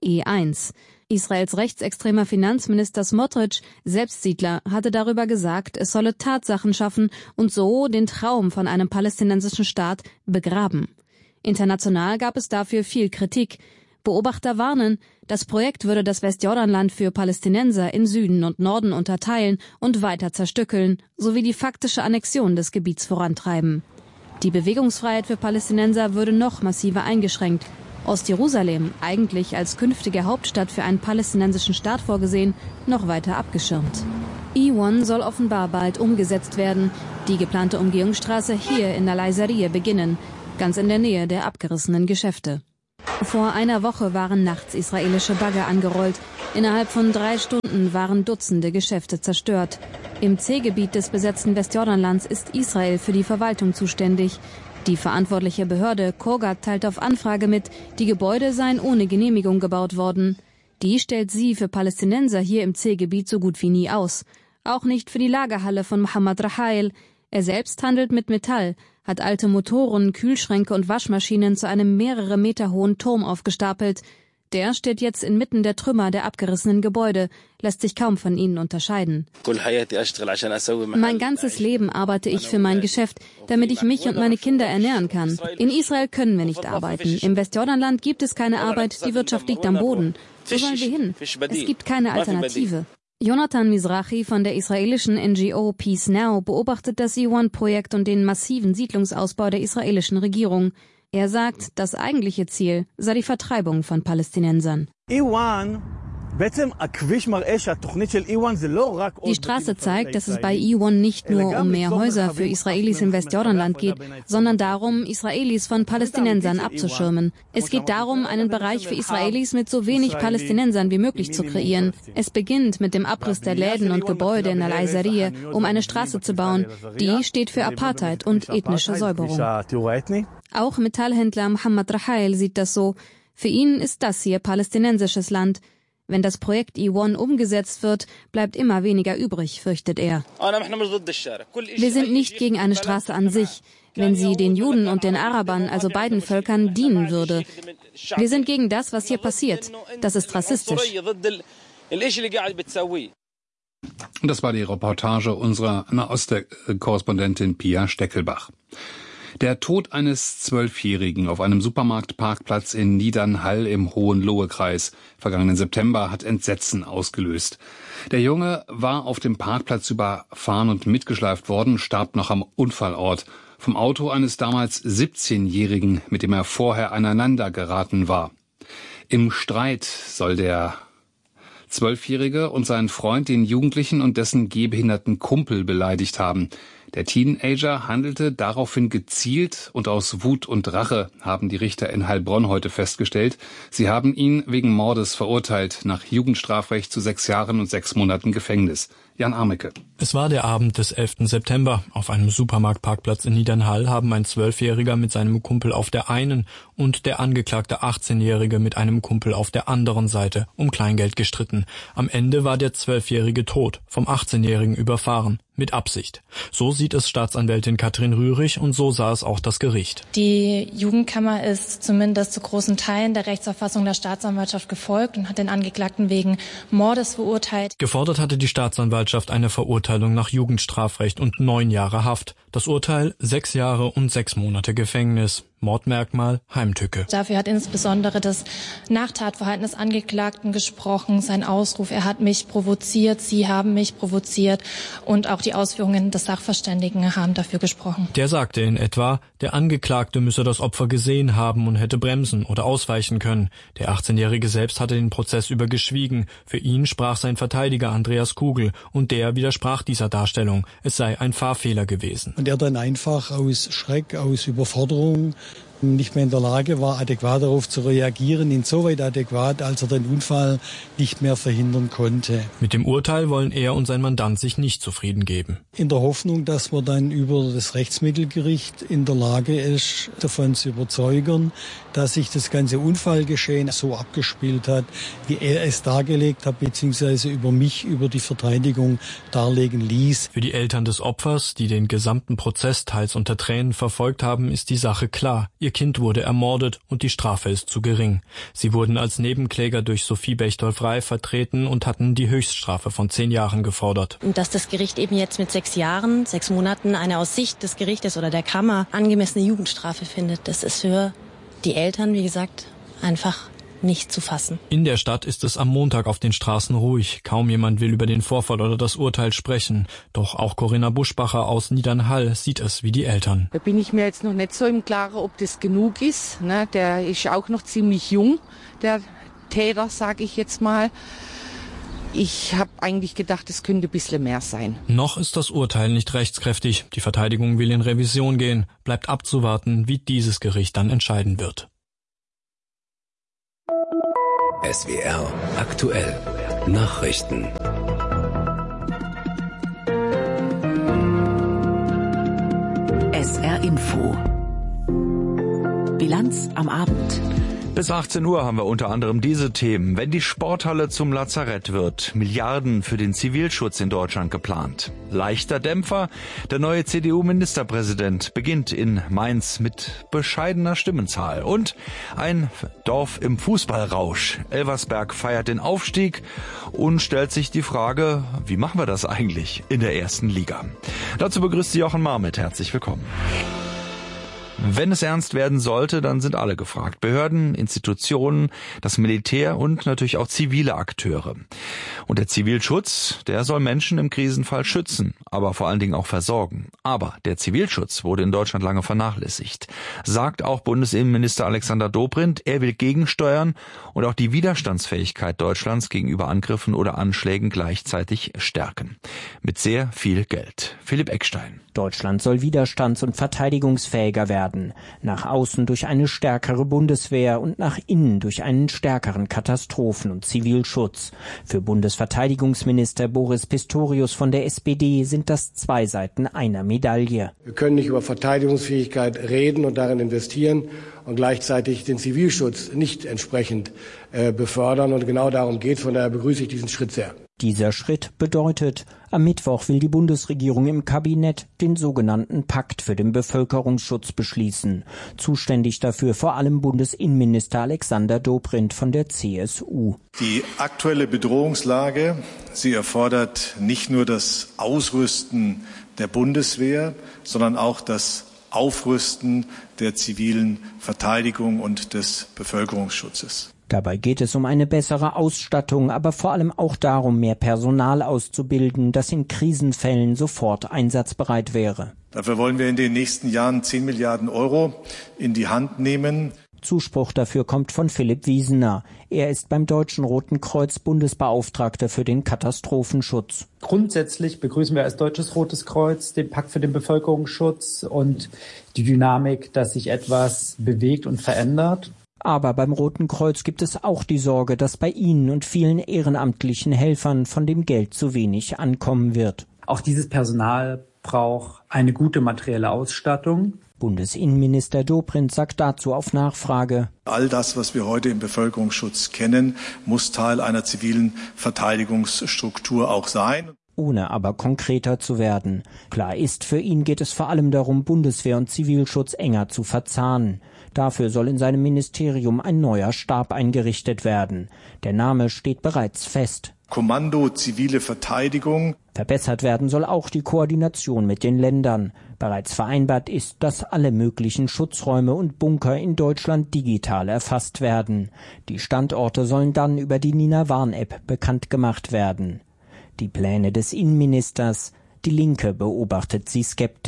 Israels rechtsextremer Finanzminister Smotrich, selbst Siedler, hatte darüber gesagt, es solle Tatsachen schaffen und so den Traum von einem palästinensischen Staat begraben. International gab es dafür viel Kritik. Beobachter warnen, das Projekt würde das Westjordanland für Palästinenser in Süden und Norden unterteilen und weiter zerstückeln, sowie die faktische Annexion des Gebiets vorantreiben. Die Bewegungsfreiheit für Palästinenser würde noch massiver eingeschränkt. Ostjerusalem, eigentlich als künftige Hauptstadt für einen palästinensischen Staat vorgesehen, noch weiter abgeschirmt. E1 soll offenbar bald umgesetzt werden. Die geplante Umgehungsstraße hier in Al-Aizarieh beginnen, ganz in der Nähe der abgerissenen Geschäfte. Vor einer Woche waren nachts israelische Bagger angerollt. Innerhalb von 3 Stunden waren Dutzende Geschäfte zerstört. Im C-Gebiet des besetzten Westjordanlands ist Israel für die Verwaltung zuständig. Die verantwortliche Behörde Kogat teilt auf Anfrage mit, die Gebäude seien ohne Genehmigung gebaut worden. Die stellt sie für Palästinenser hier im C-Gebiet so gut wie nie aus. Auch nicht für die Lagerhalle von Mohammed Rahael. Er selbst handelt mit Metall, hat alte Motoren, Kühlschränke und Waschmaschinen zu einem mehrere Meter hohen Turm aufgestapelt. Der steht jetzt inmitten der Trümmer der abgerissenen Gebäude, lässt sich kaum von ihnen unterscheiden. Mein ganzes Leben arbeite ich für mein Geschäft, damit ich mich und meine Kinder ernähren kann. In Israel können wir nicht arbeiten. Im Westjordanland gibt es keine Arbeit, die Wirtschaft liegt am Boden. Wo sollen wir hin? Es gibt keine Alternative. Jonathan Mizrahi von der israelischen NGO Peace Now beobachtet das E1-Projekt und den massiven Siedlungsausbau der israelischen Regierung. Er sagt, das eigentliche Ziel sei die Vertreibung von Palästinensern. Die Straße zeigt, dass es bei E1 nicht nur um mehr Häuser für Israelis im Westjordanland geht, sondern darum, Israelis von Palästinensern abzuschirmen. Es geht darum, einen Bereich für Israelis mit so wenig Palästinensern wie möglich zu kreieren. Es beginnt mit dem Abriss der Läden und Gebäude in Al-Aizarieh, um eine Straße zu bauen. Die steht für Apartheid und ethnische Säuberung. Auch Metallhändler Mohammed Rahael sieht das so. Für ihn ist das hier palästinensisches Land. Wenn das Projekt E1 umgesetzt wird, bleibt immer weniger übrig, fürchtet er. Wir sind nicht gegen eine Straße an sich, wenn sie den Juden und den Arabern, also beiden Völkern, dienen würde. Wir sind gegen das, was hier passiert. Das ist rassistisch. Und das war die Reportage unserer Nahost-Korrespondentin Pia Steckelbach. Der Tod eines 12-Jährigen auf einem Supermarktparkplatz in Niedernhall im Hohenlohe-Kreis vergangenen September hat Entsetzen ausgelöst. Der Junge war auf dem Parkplatz überfahren und mitgeschleift worden, starb noch am Unfallort vom Auto eines damals 17-Jährigen, mit dem er vorher aneinander geraten war. Im Streit soll der 12-Jährige und sein Freund den Jugendlichen und dessen gehbehinderten Kumpel beleidigt haben. Der Teenager handelte daraufhin gezielt und aus Wut und Rache, haben die Richter in Heilbronn heute festgestellt. Sie haben ihn wegen Mordes verurteilt, nach Jugendstrafrecht zu 6 Jahren und 6 Monaten Gefängnis. Jan Armecke. Es war der Abend des 11. September. Auf einem Supermarktparkplatz in Niedernhall haben ein 12-Jähriger mit seinem Kumpel auf der einen und der angeklagte 18-Jährige mit einem Kumpel auf der anderen Seite um Kleingeld gestritten. Am Ende war der 12-Jährige tot, vom 18-Jährigen überfahren. Mit Absicht. So sieht es Staatsanwältin Katrin Rührig und so sah es auch das Gericht. Die Jugendkammer ist zumindest zu großen Teilen der Rechtsauffassung der Staatsanwaltschaft gefolgt und hat den Angeklagten wegen Mordes verurteilt. Gefordert hatte die Staatsanwaltschaft eine Verurteilung nach Jugendstrafrecht und 9 Jahre Haft. Das Urteil 6 Jahre und 6 Monate Gefängnis. Mordmerkmal Heimtücke. Dafür hat insbesondere das Nachtatverhalten des Angeklagten gesprochen, sein Ausruf, er hat mich provoziert, sie haben mich provoziert, und auch die Ausführungen des Sachverständigen haben dafür gesprochen. Der sagte in etwa, der Angeklagte müsse das Opfer gesehen haben und hätte bremsen oder ausweichen können. Der 18-Jährige selbst hatte den Prozess über geschwiegen. Für ihn sprach sein Verteidiger Andreas Kugel und der widersprach dieser Darstellung. Es sei ein Fahrfehler gewesen. Und er dann einfach aus Schreck, aus Überforderung nicht mehr in der Lage war, adäquat darauf zu reagieren, insoweit adäquat, als er den Unfall nicht mehr verhindern konnte. Mit dem Urteil wollen er und sein Mandant sich nicht zufrieden geben. In der Hoffnung, dass man dann über das Rechtsmittelgericht in der Lage ist, davon zu überzeugen, dass sich das ganze Unfallgeschehen so abgespielt hat, wie er es dargelegt hat, beziehungsweise über die Verteidigung darlegen ließ. Für die Eltern des Opfers, die den gesamten Prozess teils unter Tränen verfolgt haben, ist die Sache klar. Ihr Kind wurde ermordet und die Strafe ist zu gering. Sie wurden als Nebenkläger durch Sophie Bechtold-Frey vertreten und hatten die Höchststrafe von 10 Jahren gefordert. Und dass das Gericht eben jetzt mit 6 Jahren, 6 Monaten eine aus Sicht des Gerichtes oder der Kammer angemessene Jugendstrafe findet, das ist für die Eltern, wie gesagt, einfach nicht zu fassen. In der Stadt ist es am Montag auf den Straßen ruhig. Kaum jemand will über den Vorfall oder das Urteil sprechen. Doch auch Corinna Buschbacher aus Niedernhall sieht es wie die Eltern. Da bin ich mir jetzt noch nicht so im Klaren, ob das genug ist. Der ist auch noch ziemlich jung, der Täter, sage ich jetzt mal. Ich habe eigentlich gedacht, es könnte ein bisschen mehr sein. Noch ist das Urteil nicht rechtskräftig. Die Verteidigung will in Revision gehen. Bleibt abzuwarten, wie dieses Gericht dann entscheiden wird. SWR aktuell Nachrichten. SR Info. Bilanz am Abend. Bis 18 Uhr haben wir unter anderem diese Themen. Wenn die Sporthalle zum Lazarett wird, Milliarden für den Zivilschutz in Deutschland geplant. Leichter Dämpfer, der neue CDU-Ministerpräsident beginnt in Mainz mit bescheidener Stimmenzahl. Und ein Dorf im Fußballrausch. Elversberg feiert den Aufstieg und stellt sich die Frage, wie machen wir das eigentlich in der ersten Liga? Dazu begrüßt Sie Jochen Marmit. Herzlich willkommen. Wenn es ernst werden sollte, dann sind alle gefragt. Behörden, Institutionen, das Militär und natürlich auch zivile Akteure. Und der Zivilschutz, der soll Menschen im Krisenfall schützen, aber vor allen Dingen auch versorgen. Aber der Zivilschutz wurde in Deutschland lange vernachlässigt. Sagt auch Bundesinnenminister Alexander Dobrindt, er will gegensteuern und auch die Widerstandsfähigkeit Deutschlands gegenüber Angriffen oder Anschlägen gleichzeitig stärken. Mit sehr viel Geld. Philipp Eckstein. Deutschland soll widerstands- und verteidigungsfähiger werden. Nach außen durch eine stärkere Bundeswehr und nach innen durch einen stärkeren Katastrophen- und Zivilschutz. Für Bundesverteidigungsminister Boris Pistorius von der SPD sind das 2 Seiten einer Medaille. Wir können nicht über Verteidigungsfähigkeit reden und darin investieren und gleichzeitig den Zivilschutz nicht entsprechend befördern. Und genau darum geht. Von daher begrüße ich diesen Schritt sehr. Dieser Schritt bedeutet, am Mittwoch will die Bundesregierung im Kabinett den sogenannten Pakt für den Bevölkerungsschutz beschließen. Zuständig dafür vor allem Bundesinnenminister Alexander Dobrindt von der CSU. Die aktuelle Bedrohungslage, sie erfordert nicht nur das Ausrüsten der Bundeswehr, sondern auch das Aufrüsten der zivilen Verteidigung und des Bevölkerungsschutzes. Dabei geht es um eine bessere Ausstattung, aber vor allem auch darum, mehr Personal auszubilden, das in Krisenfällen sofort einsatzbereit wäre. Dafür wollen wir in den nächsten Jahren 10 Milliarden Euro in die Hand nehmen. Zuspruch dafür kommt von Philipp Wiesener. Er ist beim Deutschen Roten Kreuz Bundesbeauftragter für den Katastrophenschutz. Grundsätzlich begrüßen wir als Deutsches Rotes Kreuz den Pakt für den Bevölkerungsschutz und die Dynamik, dass sich etwas bewegt und verändert. Aber beim Roten Kreuz gibt es auch die Sorge, dass bei Ihnen und vielen ehrenamtlichen Helfern von dem Geld zu wenig ankommen wird. Auch dieses Personal braucht eine gute materielle Ausstattung. Bundesinnenminister Dobrindt sagt dazu auf Nachfrage: All das, was wir heute im Bevölkerungsschutz kennen, muss Teil einer zivilen Verteidigungsstruktur auch sein. Ohne aber konkreter zu werden. Klar ist, für ihn geht es vor allem darum, Bundeswehr und Zivilschutz enger zu verzahnen. Dafür soll in seinem Ministerium ein neuer Stab eingerichtet werden. Der Name steht bereits fest. Kommando Zivile Verteidigung. Verbessert werden soll auch die Koordination mit den Ländern. Bereits vereinbart ist, dass alle möglichen Schutzräume und Bunker in Deutschland digital erfasst werden. Die Standorte sollen dann über die Nina Warn-App bekannt gemacht werden. Die Pläne des Innenministers, die Linke beobachtet sie skeptisch.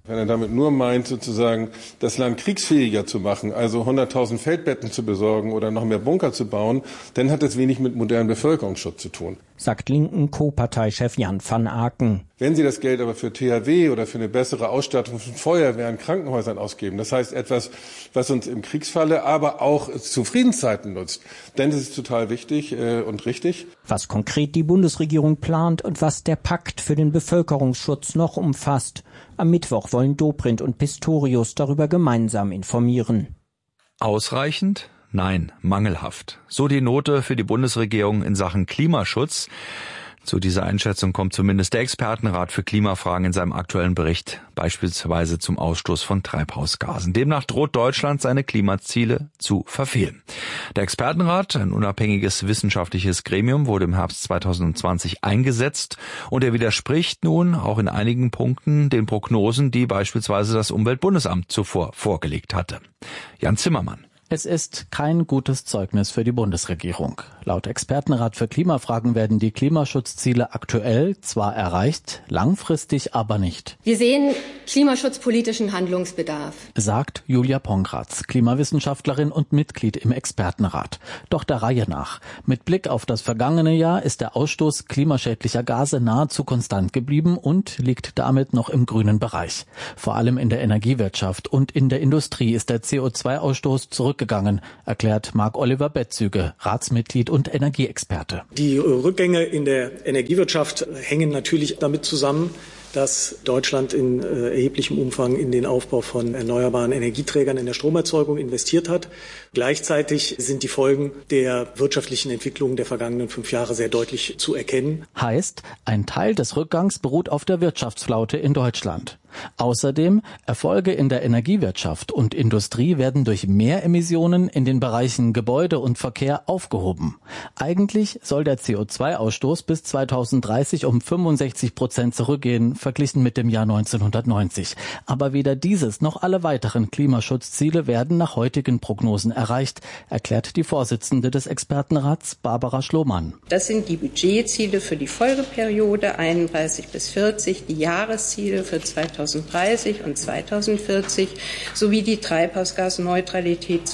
Wenn er damit nur meint, sozusagen das Land kriegsfähiger zu machen, also 100.000 Feldbetten zu besorgen oder noch mehr Bunker zu bauen, dann hat das wenig mit modernem Bevölkerungsschutz zu tun. Sagt linken Co-Parteichef Jan van Aken. Wenn Sie das Geld aber für THW oder für eine bessere Ausstattung von Feuerwehren, Krankenhäusern ausgeben, das heißt etwas, was uns im Kriegsfalle, aber auch zu Friedenszeiten nutzt, dann ist es total wichtig und richtig. Was konkret die Bundesregierung plant und was der Pakt für den Bevölkerungsschutz noch umfasst. Am Mittwoch wollen Dobrindt und Pistorius darüber gemeinsam informieren. Ausreichend? Nein, mangelhaft. So die Note für die Bundesregierung in Sachen Klimaschutz. Zu dieser Einschätzung kommt zumindest der Expertenrat für Klimafragen in seinem aktuellen Bericht, beispielsweise zum Ausstoß von Treibhausgasen. Demnach droht Deutschland, seine Klimaziele zu verfehlen. Der Expertenrat, ein unabhängiges wissenschaftliches Gremium, wurde im Herbst 2020 eingesetzt und er widerspricht nun auch in einigen Punkten den Prognosen, die beispielsweise das Umweltbundesamt zuvor vorgelegt hatte. Jan Zimmermann. Es ist kein gutes Zeugnis für die Bundesregierung. Laut Expertenrat für Klimafragen werden die Klimaschutzziele aktuell zwar erreicht, langfristig aber nicht. Wir sehen klimaschutzpolitischen Handlungsbedarf, sagt Julia Pongratz, Klimawissenschaftlerin und Mitglied im Expertenrat. Doch der Reihe nach. Mit Blick auf das vergangene Jahr ist der Ausstoß klimaschädlicher Gase nahezu konstant geblieben und liegt damit noch im grünen Bereich. Vor allem in der Energiewirtschaft und in der Industrie ist der CO2-Ausstoß zurückgegangen, erklärt Marc-Oliver Betzüge, Ratsmitglied und Energieexperte. Die Rückgänge in der Energiewirtschaft hängen natürlich damit zusammen, dass Deutschland in erheblichem Umfang in den Aufbau von erneuerbaren Energieträgern in der Stromerzeugung investiert hat. Gleichzeitig sind die Folgen der wirtschaftlichen Entwicklung der vergangenen 5 Jahre sehr deutlich zu erkennen. Heißt, ein Teil des Rückgangs beruht auf der Wirtschaftsflaute in Deutschland. Außerdem Erfolge in der Energiewirtschaft und Industrie werden durch Mehremissionen in den Bereichen Gebäude und Verkehr aufgehoben. Eigentlich soll der CO2-Ausstoß bis 2030 um 65% zurückgehen, verglichen mit dem Jahr 1990. Aber weder dieses noch alle weiteren Klimaschutzziele werden nach heutigen Prognosen erreicht, erklärt die Vorsitzende des Expertenrats Barbara Schlohmann. Das sind die Budgetziele für die Folgeperiode 31 bis 40, die Jahresziele für 2030 und 2040 sowie die Treibhausgasneutralität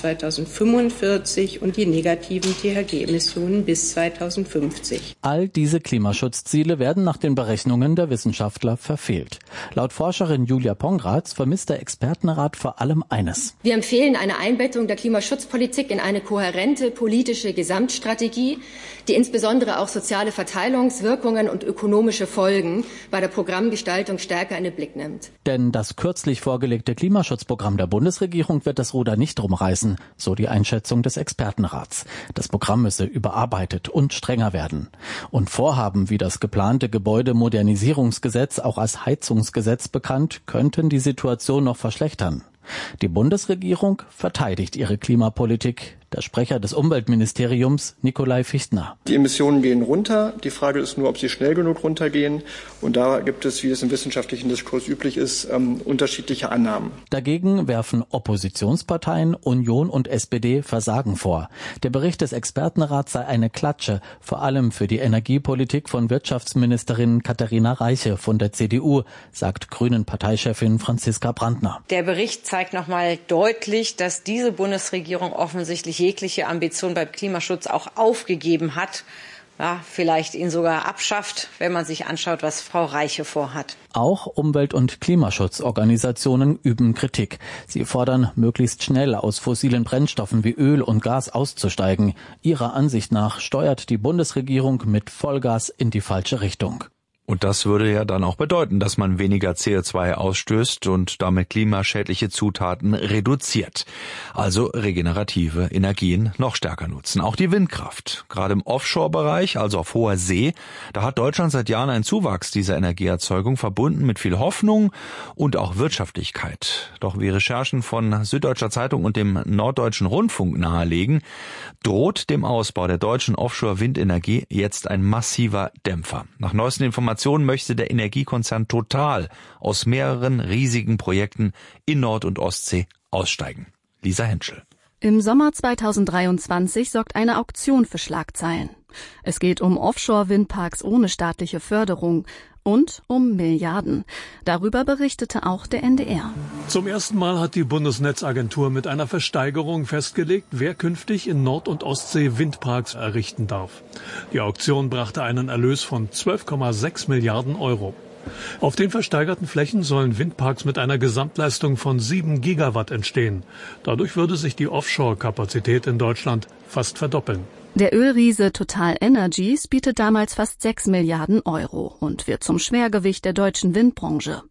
2045 und die negativen THG-Emissionen bis 2050. All diese Klimaschutzziele werden nach den Berechnungen der Wissenschaftler verfehlt. Laut Forscherin Julia Pongratz vermisst der Expertenrat vor allem eines. Wir empfehlen eine Einbettung der Klimaschutzpolitik in eine kohärente politische Gesamtstrategie, die insbesondere auch soziale Verteilungswirkungen und ökonomische Folgen bei der Programmgestaltung stärker in den Blick nimmt. Denn das kürzlich vorgelegte Klimaschutzprogramm der Bundesregierung wird das Ruder nicht rumreißen, so die Einschätzung des Expertenrats. Das Programm müsse überarbeitet und strenger werden. Und Vorhaben wie das geplante Gebäudemodernisierungsgesetz, auch als Heizungsgesetz bekannt, könnten die Situation noch verschlechtern. Die Bundesregierung verteidigt ihre Klimapolitik. Der Sprecher des Umweltministeriums, Nikolai Fichtner. Die Emissionen gehen runter. Die Frage ist nur, ob sie schnell genug runtergehen. Und da gibt es, wie es im wissenschaftlichen Diskurs üblich ist, unterschiedliche Annahmen. Dagegen werfen Oppositionsparteien Union und SPD Versagen vor. Der Bericht des Expertenrats sei eine Klatsche, vor allem für die Energiepolitik von Wirtschaftsministerin Katharina Reiche von der CDU, sagt Grünen-Parteichefin Franziska Brandner. Der Bericht zeigt nochmal deutlich, dass diese Bundesregierung offensichtlich jegliche Ambition beim Klimaschutz auch aufgegeben hat, ja, vielleicht ihn sogar abschafft, wenn man sich anschaut, was Frau Reiche vorhat. Auch Umwelt- und Klimaschutzorganisationen üben Kritik. Sie fordern, möglichst schnell aus fossilen Brennstoffen wie Öl und Gas auszusteigen. Ihrer Ansicht nach steuert die Bundesregierung mit Vollgas in die falsche Richtung. Und das würde ja dann auch bedeuten, dass man weniger CO2 ausstößt und damit klimaschädliche Zutaten reduziert. Also regenerative Energien noch stärker nutzen. Auch die Windkraft. Gerade im Offshore-Bereich, also auf hoher See, da hat Deutschland seit Jahren einen Zuwachs dieser Energieerzeugung verbunden mit viel Hoffnung und auch Wirtschaftlichkeit. Doch wie Recherchen von Süddeutscher Zeitung und dem Norddeutschen Rundfunk nahelegen, droht dem Ausbau der deutschen Offshore-Windenergie jetzt ein massiver Dämpfer. Nach neuesten Informationen möchte der Energiekonzern Total aus mehreren riesigen Projekten in Nord- und Ostsee aussteigen. Lisa Henschel. Im Sommer 2023 sorgt eine Auktion für Schlagzeilen. Es geht um Offshore-Windparks ohne staatliche Förderung und um Milliarden. Darüber berichtete auch der NDR. Zum ersten Mal hat die Bundesnetzagentur mit einer Versteigerung festgelegt, wer künftig in Nord- und Ostsee Windparks errichten darf. Die Auktion brachte einen Erlös von 12,6 Milliarden Euro. Auf den versteigerten Flächen sollen Windparks mit einer Gesamtleistung von 7 Gigawatt entstehen. Dadurch würde sich die Offshore-Kapazität in Deutschland fast verdoppeln. Der Ölriese Total Energies bietet damals fast 6 Milliarden Euro und wird zum Schwergewicht der deutschen Windbranche.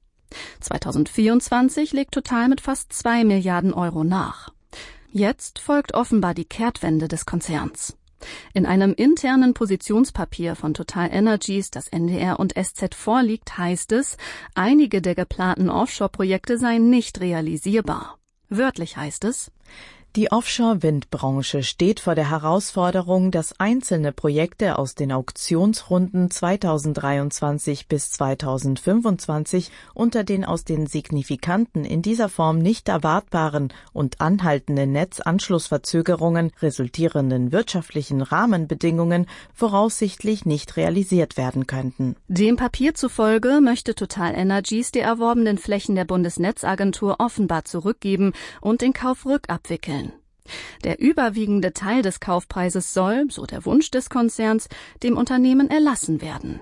2024 legt Total mit fast 2 Milliarden Euro nach. Jetzt folgt offenbar die Kehrtwende des Konzerns. In einem internen Positionspapier von Total Energies, das NDR und SZ vorliegt, heißt es, einige der geplanten Offshore-Projekte seien nicht realisierbar. Wörtlich heißt es: Die Offshore-Windbranche steht vor der Herausforderung, dass einzelne Projekte aus den Auktionsrunden 2023 bis 2025 unter den aus den signifikanten, in dieser Form nicht erwartbaren und anhaltenden Netzanschlussverzögerungen resultierenden wirtschaftlichen Rahmenbedingungen voraussichtlich nicht realisiert werden könnten. Dem Papier zufolge möchte Total Energies die erworbenen Flächen der Bundesnetzagentur offenbar zurückgeben und den Kauf rückabwickeln. Der überwiegende Teil des Kaufpreises soll, so der Wunsch des Konzerns, dem Unternehmen erlassen werden.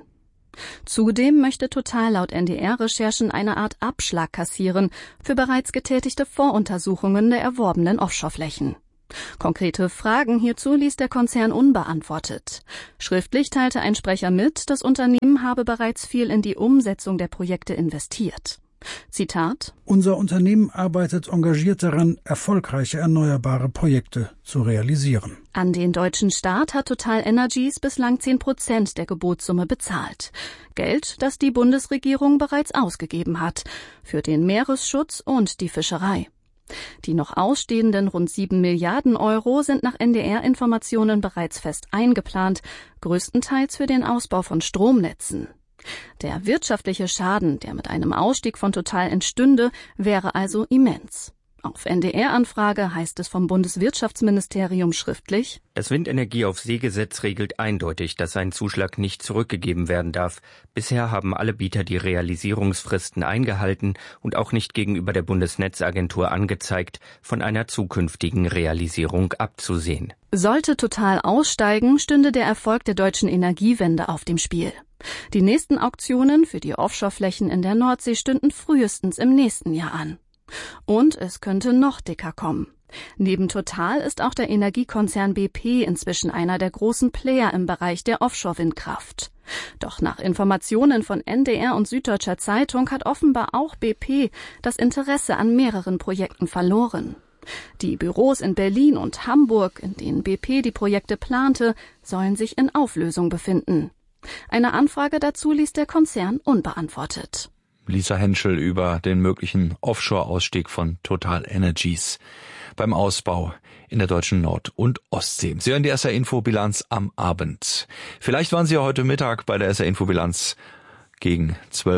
Zudem möchte Total laut NDR-Recherchen eine Art Abschlag kassieren für bereits getätigte Voruntersuchungen der erworbenen Offshoreflächen. Konkrete Fragen hierzu ließ der Konzern unbeantwortet. Schriftlich teilte ein Sprecher mit, das Unternehmen habe bereits viel in die Umsetzung der Projekte investiert. Zitat: Unser Unternehmen arbeitet engagiert daran, erfolgreiche erneuerbare Projekte zu realisieren. An den deutschen Staat hat Total Energies bislang 10% der Gebotssumme bezahlt. Geld, das die Bundesregierung bereits ausgegeben hat, für den Meeresschutz und die Fischerei. Die noch ausstehenden rund 7 Milliarden Euro sind nach NDR-Informationen bereits fest eingeplant, größtenteils für den Ausbau von Stromnetzen. Der wirtschaftliche Schaden, der mit einem Ausstieg von Total entstünde, wäre also immens. Auf NDR-Anfrage heißt es vom Bundeswirtschaftsministerium schriftlich: Das Windenergie-auf-See-Gesetz regelt eindeutig, dass ein Zuschlag nicht zurückgegeben werden darf. Bisher haben alle Bieter die Realisierungsfristen eingehalten und auch nicht gegenüber der Bundesnetzagentur angezeigt, von einer zukünftigen Realisierung abzusehen. Sollte Total aussteigen, stünde der Erfolg der deutschen Energiewende auf dem Spiel. Die nächsten Auktionen für die Offshoreflächen in der Nordsee stünden frühestens im nächsten Jahr an. Und es könnte noch dicker kommen. Neben Total ist auch der Energiekonzern BP inzwischen einer der großen Player im Bereich der Offshore-Windkraft. Doch nach Informationen von NDR und Süddeutscher Zeitung hat offenbar auch BP das Interesse an mehreren Projekten verloren. Die Büros in Berlin und Hamburg, in denen BP die Projekte plante, sollen sich in Auflösung befinden. Eine Anfrage dazu ließ der Konzern unbeantwortet. Lisa Henschel über den möglichen Offshore-Ausstieg von Total Energies beim Ausbau in der deutschen Nord- und Ostsee. Sie hören die SR-Info-Bilanz am Abend. Vielleicht waren Sie ja heute Mittag bei der SR-Info-Bilanz gegen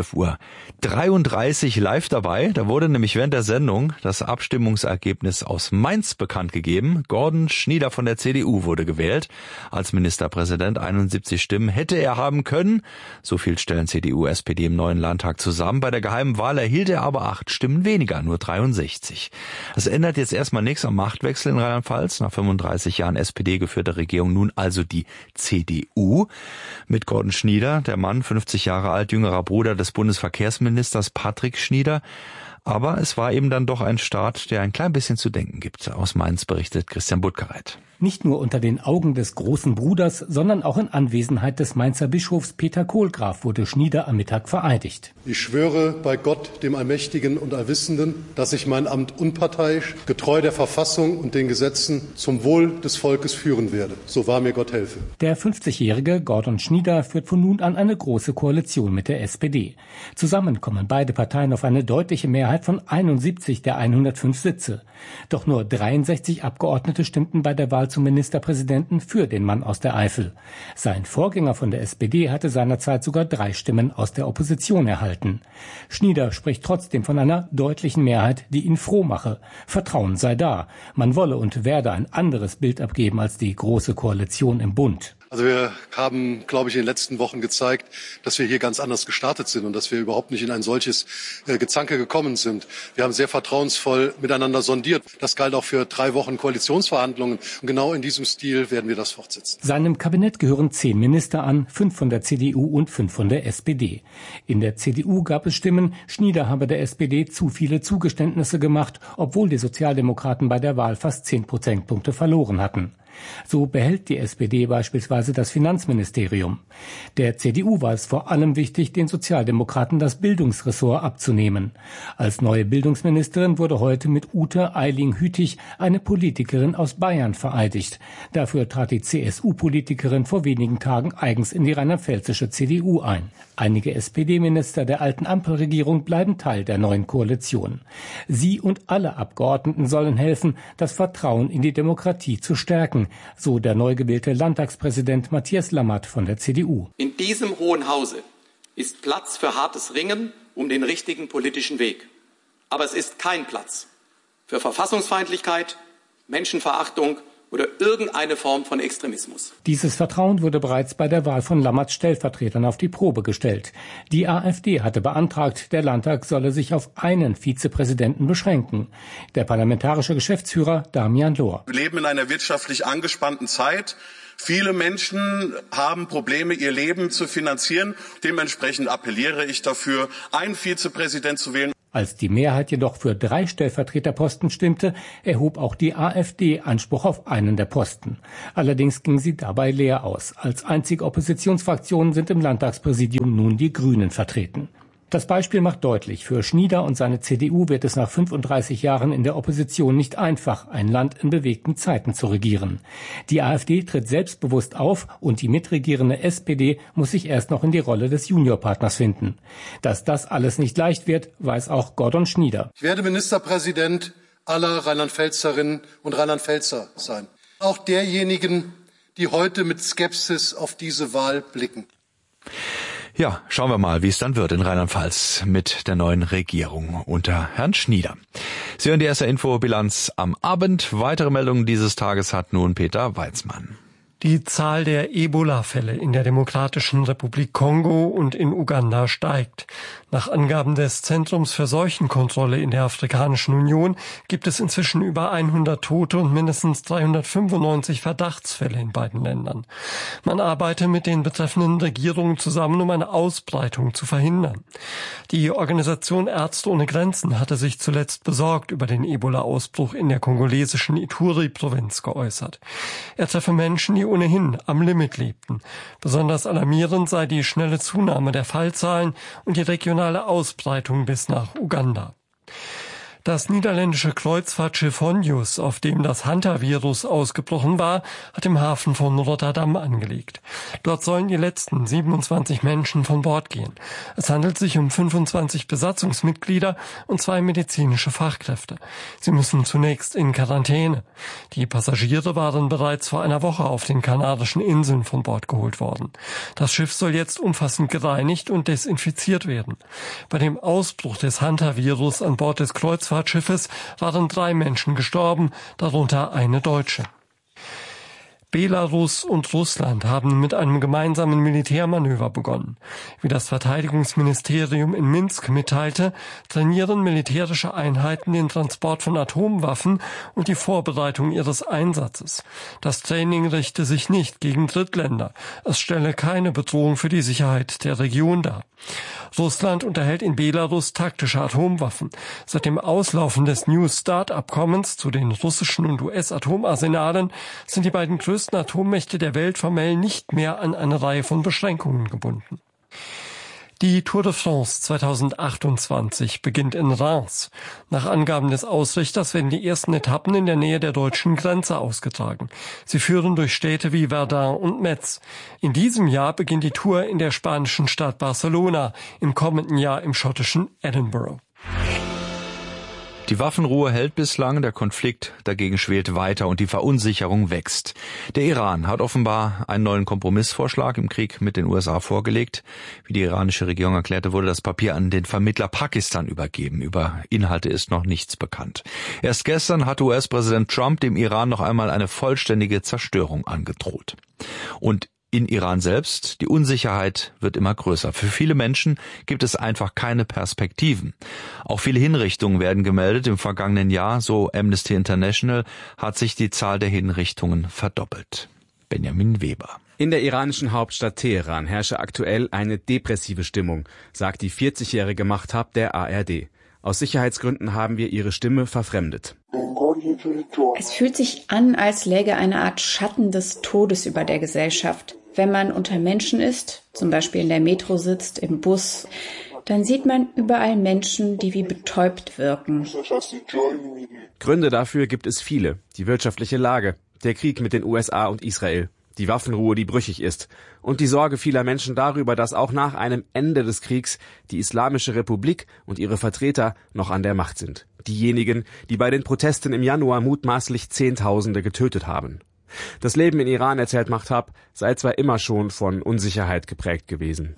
12:33 Uhr live dabei. Da wurde nämlich während der Sendung das Abstimmungsergebnis aus Mainz bekannt gegeben. Gordon Schnieder von der CDU wurde gewählt als Ministerpräsident. 71 Stimmen hätte er haben können. So viel stellen CDU, SPD im neuen Landtag zusammen. Bei der geheimen Wahl erhielt er aber 8 Stimmen weniger, nur 63. Das ändert jetzt erstmal nichts am Machtwechsel in Rheinland-Pfalz. Nach 35 Jahren SPD-geführter Regierung nun also die CDU. Mit Gordon Schnieder, der Mann, 50 Jahre alt, jüngerer Bruder des Bundesverkehrsministers Patrick Schnieder. Aber es war eben dann doch ein Start, der ein klein bisschen zu denken gibt. Aus Mainz berichtet Christian Buttgereit. Nicht nur unter den Augen des großen Bruders, sondern auch in Anwesenheit des Mainzer Bischofs Peter Kohlgraf wurde Schnieder am Mittag vereidigt. Ich schwöre bei Gott, dem Allmächtigen und Allwissenden, dass ich mein Amt unparteiisch, getreu der Verfassung und den Gesetzen zum Wohl des Volkes führen werde. So wahr mir Gott helfe. Der 50-jährige Gordon Schnieder führt von nun an eine große Koalition mit der SPD. Zusammen kommen beide Parteien auf eine deutliche Mehrheit von 71 der 105 Sitze. Doch nur 63 Abgeordnete stimmten bei der Wahl zum Ministerpräsidenten für den Mann aus der Eifel. Sein Vorgänger von der SPD hatte seinerzeit sogar 3 Stimmen aus der Opposition erhalten. Schnieder spricht trotzdem von einer deutlichen Mehrheit, die ihn froh mache. Vertrauen sei da. Man wolle und werde ein anderes Bild abgeben als die Große Koalition im Bund. Also wir haben, glaube ich, in den letzten Wochen gezeigt, dass wir hier ganz anders gestartet sind und dass wir überhaupt nicht in ein solches Gezanke gekommen sind. Wir haben sehr vertrauensvoll miteinander sondiert. Das galt auch für 3 Wochen Koalitionsverhandlungen. Und genau in diesem Stil werden wir das fortsetzen. Seinem Kabinett gehören 10 Minister an, 5 von der CDU und 5 von der SPD. In der CDU gab es Stimmen, Schnieder habe der SPD zu viele Zugeständnisse gemacht, obwohl die Sozialdemokraten bei der Wahl fast 10 Prozentpunkte verloren hatten. So behält die SPD beispielsweise das Finanzministerium. Der CDU war es vor allem wichtig, den Sozialdemokraten das Bildungsressort abzunehmen. Als neue Bildungsministerin wurde heute mit Ute Eiling-Hütig eine Politikerin aus Bayern vereidigt. Dafür trat die CSU-Politikerin vor wenigen Tagen eigens in die rheinland-pfälzische CDU ein. Einige SPD-Minister der alten Ampelregierung bleiben Teil der neuen Koalition. Sie und alle Abgeordneten sollen helfen, das Vertrauen in die Demokratie zu stärken, so der neu gewählte Landtagspräsident Matthias Lammert von der CDU. In diesem Hohen Hause ist Platz für hartes Ringen um den richtigen politischen Weg. Aber es ist kein Platz für Verfassungsfeindlichkeit, Menschenverachtung oder irgendeine Form von Extremismus. Dieses Vertrauen wurde bereits bei der Wahl von Lammerts Stellvertretern auf die Probe gestellt. Die AfD hatte beantragt, der Landtag solle sich auf einen Vizepräsidenten beschränken. Der parlamentarische Geschäftsführer Damian Lohr. Wir leben in einer wirtschaftlich angespannten Zeit. Viele Menschen haben Probleme, ihr Leben zu finanzieren. Dementsprechend appelliere ich dafür, einen Vizepräsident zu wählen. Als die Mehrheit jedoch für 3 Stellvertreterposten stimmte, erhob auch die AfD Anspruch auf einen der Posten. Allerdings ging sie dabei leer aus. Als einzige Oppositionsfraktion sind im Landtagspräsidium nun die Grünen vertreten. Das Beispiel macht deutlich, für Schnieder und seine CDU wird es nach 35 Jahren in der Opposition nicht einfach, ein Land in bewegten Zeiten zu regieren. Die AfD tritt selbstbewusst auf und die mitregierende SPD muss sich erst noch in die Rolle des Juniorpartners finden. Dass das alles nicht leicht wird, weiß auch Gordon Schnieder. Ich werde Ministerpräsident aller Rheinland-Pfälzerinnen und Rheinland-Pfälzer sein. Auch derjenigen, die heute mit Skepsis auf diese Wahl blicken. Ja, schauen wir mal, wie es dann wird in Rheinland-Pfalz mit der neuen Regierung unter Herrn Schnieder. Sie hören die erste Infobilanz am Abend. Weitere Meldungen dieses Tages hat nun Peter Weizmann. Die Zahl der Ebola-Fälle in der Demokratischen Republik Kongo und in Uganda steigt. Nach Angaben des Zentrums für Seuchenkontrolle in der Afrikanischen Union gibt es inzwischen über 100 Tote und mindestens 395 Verdachtsfälle in beiden Ländern. Man arbeite mit den betreffenden Regierungen zusammen, um eine Ausbreitung zu verhindern. Die Organisation Ärzte ohne Grenzen hatte sich zuletzt besorgt über den Ebola-Ausbruch in der kongolesischen Ituri-Provinz geäußert. Er treffe Menschen, die ohnehin am Limit lebten. Besonders alarmierend sei die schnelle Zunahme der Fallzahlen und die regionale Ausbreitung bis nach Uganda. Das niederländische Kreuzfahrtschiff Honjus, auf dem das Hantavirus ausgebrochen war, hat im Hafen von Rotterdam angelegt. Dort sollen die letzten 27 Menschen von Bord gehen. Es handelt sich um 25 Besatzungsmitglieder und 2 medizinische Fachkräfte. Sie müssen zunächst in Quarantäne. Die Passagiere waren bereits vor einer Woche auf den Kanarischen Inseln von Bord geholt worden. Das Schiff soll jetzt umfassend gereinigt und desinfiziert werden. Bei dem Ausbruch des Hantavirus an Bord des Kreuzfahrtschiffes waren 3 Menschen gestorben, darunter eine Deutsche. Belarus und Russland haben mit einem gemeinsamen Militärmanöver begonnen. Wie das Verteidigungsministerium in Minsk mitteilte, trainieren militärische Einheiten den Transport von Atomwaffen und die Vorbereitung ihres Einsatzes. Das Training richte sich nicht gegen Drittländer. Es stelle keine Bedrohung für die Sicherheit der Region dar. Russland unterhält in Belarus taktische Atomwaffen. Seit dem Auslaufen des New START-Abkommens zu den russischen und US-Atomarsenalen sind die beiden größten Atommächte der Welt formell nicht mehr an eine Reihe von Beschränkungen gebunden. Die Tour de France 2028 beginnt in Reims. Nach Angaben des Ausrichters werden die ersten Etappen in der Nähe der deutschen Grenze ausgetragen. Sie führen durch Städte wie Verdun und Metz. In diesem Jahr beginnt die Tour in der spanischen Stadt Barcelona, im kommenden Jahr im schottischen Edinburgh. Die Waffenruhe hält bislang, der Konflikt dagegen schwelt weiter und die Verunsicherung wächst. Der Iran hat offenbar einen neuen Kompromissvorschlag im Krieg mit den USA vorgelegt. Wie die iranische Regierung erklärte, wurde das Papier an den Vermittler Pakistan übergeben. Über Inhalte ist noch nichts bekannt. Erst gestern hat US-Präsident Trump dem Iran noch einmal eine vollständige Zerstörung angedroht. Und In Iran selbst, die Unsicherheit wird immer größer. Für viele Menschen gibt es einfach keine Perspektiven. Auch viele Hinrichtungen werden gemeldet. Im vergangenen Jahr, so Amnesty International, hat sich die Zahl der Hinrichtungen verdoppelt. Benjamin Weber. In der iranischen Hauptstadt Teheran herrsche aktuell eine depressive Stimmung, sagt die 40-jährige Mahtab der ARD. Aus Sicherheitsgründen haben wir ihre Stimme verfremdet. Es fühlt sich an, als läge eine Art Schatten des Todes über der Gesellschaft. Wenn man unter Menschen ist, zum Beispiel in der Metro sitzt, im Bus, dann sieht man überall Menschen, die wie betäubt wirken. Gründe dafür gibt es viele. Die wirtschaftliche Lage, der Krieg mit den USA und Israel, die Waffenruhe, die brüchig ist, und die Sorge vieler Menschen darüber, dass auch nach einem Ende des Kriegs die Islamische Republik und ihre Vertreter noch an der Macht sind. Diejenigen, die bei den Protesten im Januar mutmaßlich Zehntausende getötet haben. Das Leben in Iran, erzählt Mahtab, sei zwar immer schon von Unsicherheit geprägt gewesen.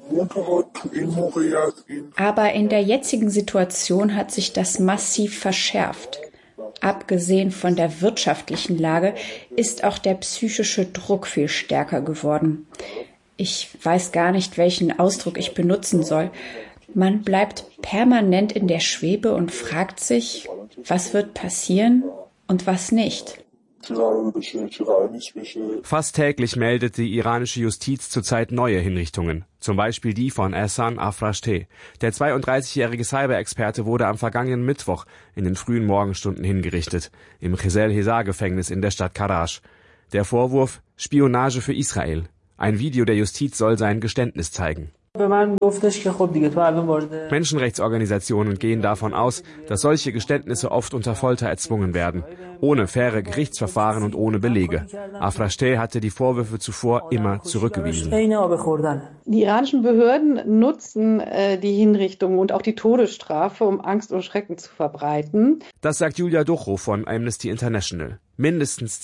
Aber in der jetzigen Situation hat sich das massiv verschärft. Abgesehen von der wirtschaftlichen Lage ist auch der psychische Druck viel stärker geworden. Ich weiß gar nicht, welchen Ausdruck ich benutzen soll. Man bleibt permanent in der Schwebe und fragt sich, was wird passieren und was nicht. Fast täglich meldet die iranische Justiz zurzeit neue Hinrichtungen. Zum Beispiel die von Ehsan Afrashteh. Der 32-jährige Cyber-Experte wurde am vergangenen Mittwoch in den frühen Morgenstunden hingerichtet. Im Qezel-Hezar-Gefängnis in der Stadt Karaj. Der Vorwurf: Spionage für Israel. Ein Video der Justiz soll sein Geständnis zeigen. Menschenrechtsorganisationen gehen davon aus, dass solche Geständnisse oft unter Folter erzwungen werden, ohne faire Gerichtsverfahren und ohne Belege. Afrashteh hatte die Vorwürfe zuvor immer zurückgewiesen. Die iranischen Behörden nutzen die Hinrichtungen und auch die Todesstrafe, um Angst und Schrecken zu verbreiten. Das sagt Julia Duchow von Amnesty International. Mindestens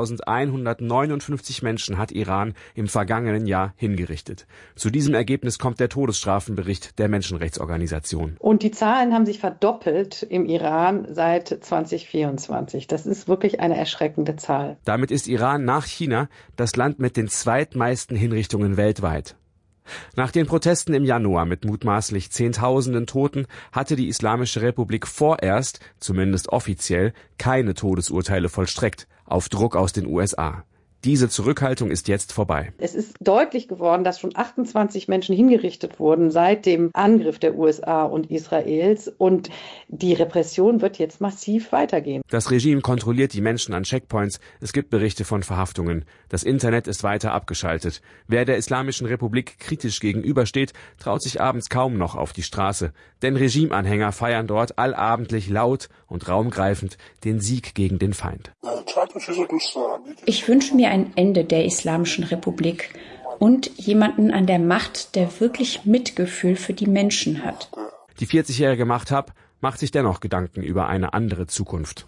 2159 Menschen hat Iran im vergangenen Jahr hingerichtet. Zu diesem Ergebnis kommt der Todesstrafenbericht der Menschenrechtsorganisation. Und die Zahlen haben sich verdoppelt im Iran seit 2024. Das ist wirklich eine erschreckende Zahl. Damit ist Iran nach China das Land mit den zweitmeisten Hinrichtungen weltweit. Nach den Protesten im Januar mit mutmaßlich Zehntausenden Toten hatte die Islamische Republik vorerst, zumindest offiziell, keine Todesurteile vollstreckt, auf Druck aus den USA. Diese Zurückhaltung ist jetzt vorbei. Es ist deutlich geworden, dass schon 28 Menschen hingerichtet wurden seit dem Angriff der USA und Israels. Und die Repression wird jetzt massiv weitergehen. Das Regime kontrolliert die Menschen an Checkpoints. Es gibt Berichte von Verhaftungen. Das Internet ist weiter abgeschaltet. Wer der Islamischen Republik kritisch gegenübersteht, traut sich abends kaum noch auf die Straße. Denn Regimeanhänger feiern dort allabendlich laut und raumgreifend den Sieg gegen den Feind. Ich wünsche mir ein Ende der Islamischen Republik und jemanden an der Macht, der wirklich Mitgefühl für die Menschen hat. Die 40-jährige Mahtab macht sich dennoch Gedanken über eine andere Zukunft.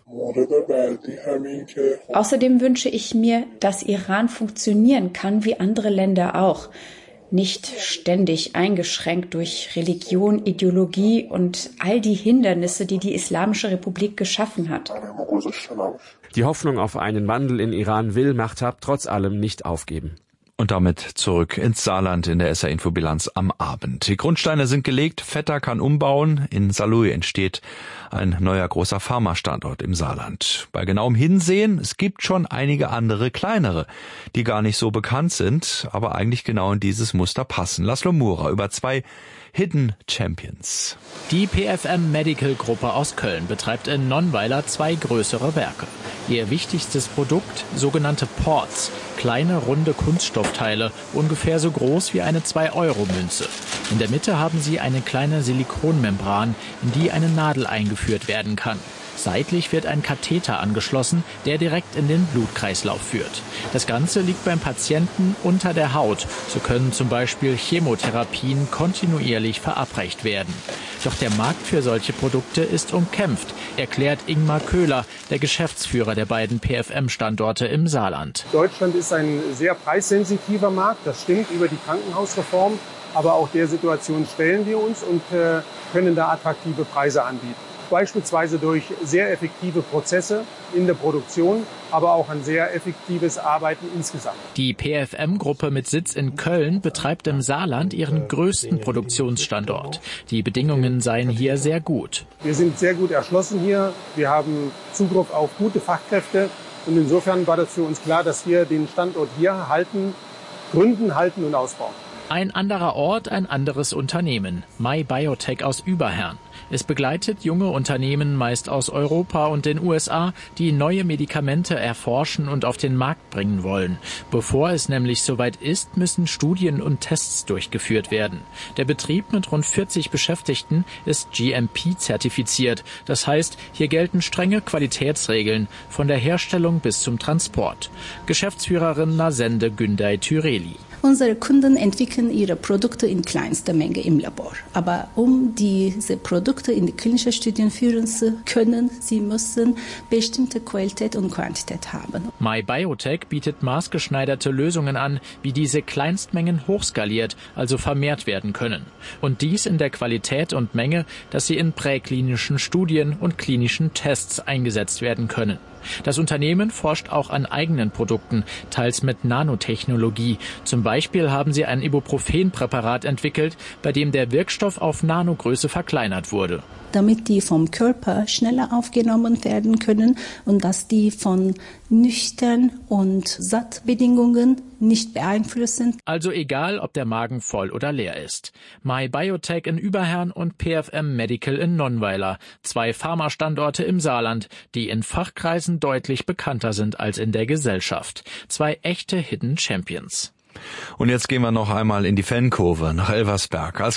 Außerdem wünsche ich mir, dass Iran funktionieren kann wie andere Länder auch. Nicht ständig eingeschränkt durch Religion, Ideologie und all die Hindernisse, die die Islamische Republik geschaffen hat. Die Hoffnung auf einen Wandel in Iran will Mahtab trotz allem nicht aufgeben. Und damit zurück ins Saarland in der SR-Info-Bilanz am Abend. Die Grundsteine sind gelegt, Vetter kann umbauen. In Saarlouis entsteht ein neuer großer Pharmastandort im Saarland. Bei genauem Hinsehen, es gibt schon einige andere kleinere, die gar nicht so bekannt sind, aber eigentlich genau in dieses Muster passen. Laszlo Mura über 2 Hidden Champions. Die PFM Medical Gruppe aus Köln betreibt in Nonnweiler 2 größere Werke. Ihr wichtigstes Produkt, sogenannte Ports, kleine runde Kunststoffteile, ungefähr so groß wie eine 2-Euro-Münze. In der Mitte haben sie eine kleine Silikonmembran, in die eine Nadel eingeführt werden kann. Seitlich wird ein Katheter angeschlossen, der direkt in den Blutkreislauf führt. Das Ganze liegt beim Patienten unter der Haut. So können zum Beispiel Chemotherapien kontinuierlich verabreicht werden. Doch der Markt für solche Produkte ist umkämpft, erklärt Ingmar Köhler, der Geschäftsführer der beiden PFM-Standorte im Saarland. Deutschland ist ein sehr preissensitiver Markt, das stimmt, über die Krankenhausreform. Aber auch der Situation stellen wir uns und können da attraktive Preise anbieten. beispielsweise durch sehr effektive Prozesse in der Produktion, aber auch ein sehr effektives Arbeiten insgesamt. Die PFM-Gruppe mit Sitz in Köln betreibt im Saarland ihren größten Produktionsstandort. Die Bedingungen seien hier sehr gut. Wir sind sehr gut erschlossen hier. Wir haben Zugriff auf gute Fachkräfte. Und insofern war das für uns klar, dass wir den Standort hier gründen, halten und ausbauen. Ein anderer Ort, ein anderes Unternehmen. MyBiotech aus Überherrn. Es begleitet junge Unternehmen meist aus Europa und den USA, die neue Medikamente erforschen und auf den Markt bringen wollen. Bevor es nämlich soweit ist, müssen Studien und Tests durchgeführt werden. Der Betrieb mit rund 40 Beschäftigten ist GMP-zertifiziert. Das heißt, hier gelten strenge Qualitätsregeln, von der Herstellung bis zum Transport. Geschäftsführerin Nasende Günday-Tyreli. Unsere Kunden entwickeln ihre Produkte in kleinster Menge im Labor. Aber um diese Produkte in die klinischen Studien führen zu können, sie müssen bestimmte Qualität und Quantität haben. MyBiotech bietet maßgeschneiderte Lösungen an, wie diese Kleinstmengen hochskaliert, also vermehrt werden können. Und dies in der Qualität und Menge, dass sie in präklinischen Studien und klinischen Tests eingesetzt werden können. Das Unternehmen forscht auch an eigenen Produkten, teils mit Nanotechnologie. Zum Beispiel haben sie ein Ibuprofen-Präparat entwickelt, bei dem der Wirkstoff auf Nanogröße verkleinert wurde. Damit die vom Körper schneller aufgenommen werden können und dass die von nüchtern und Sattbedingungen nicht beeinflusst sind. Also egal, ob der Magen voll oder leer ist. MyBiotech in Überherrn und PFM Medical in Nonnweiler. 2 Pharmastandorte im Saarland, die in Fachkreisen deutlich bekannter sind als in der Gesellschaft. 2 echte Hidden Champions. Und jetzt gehen wir noch einmal in die Fankurve nach Elversberg. Als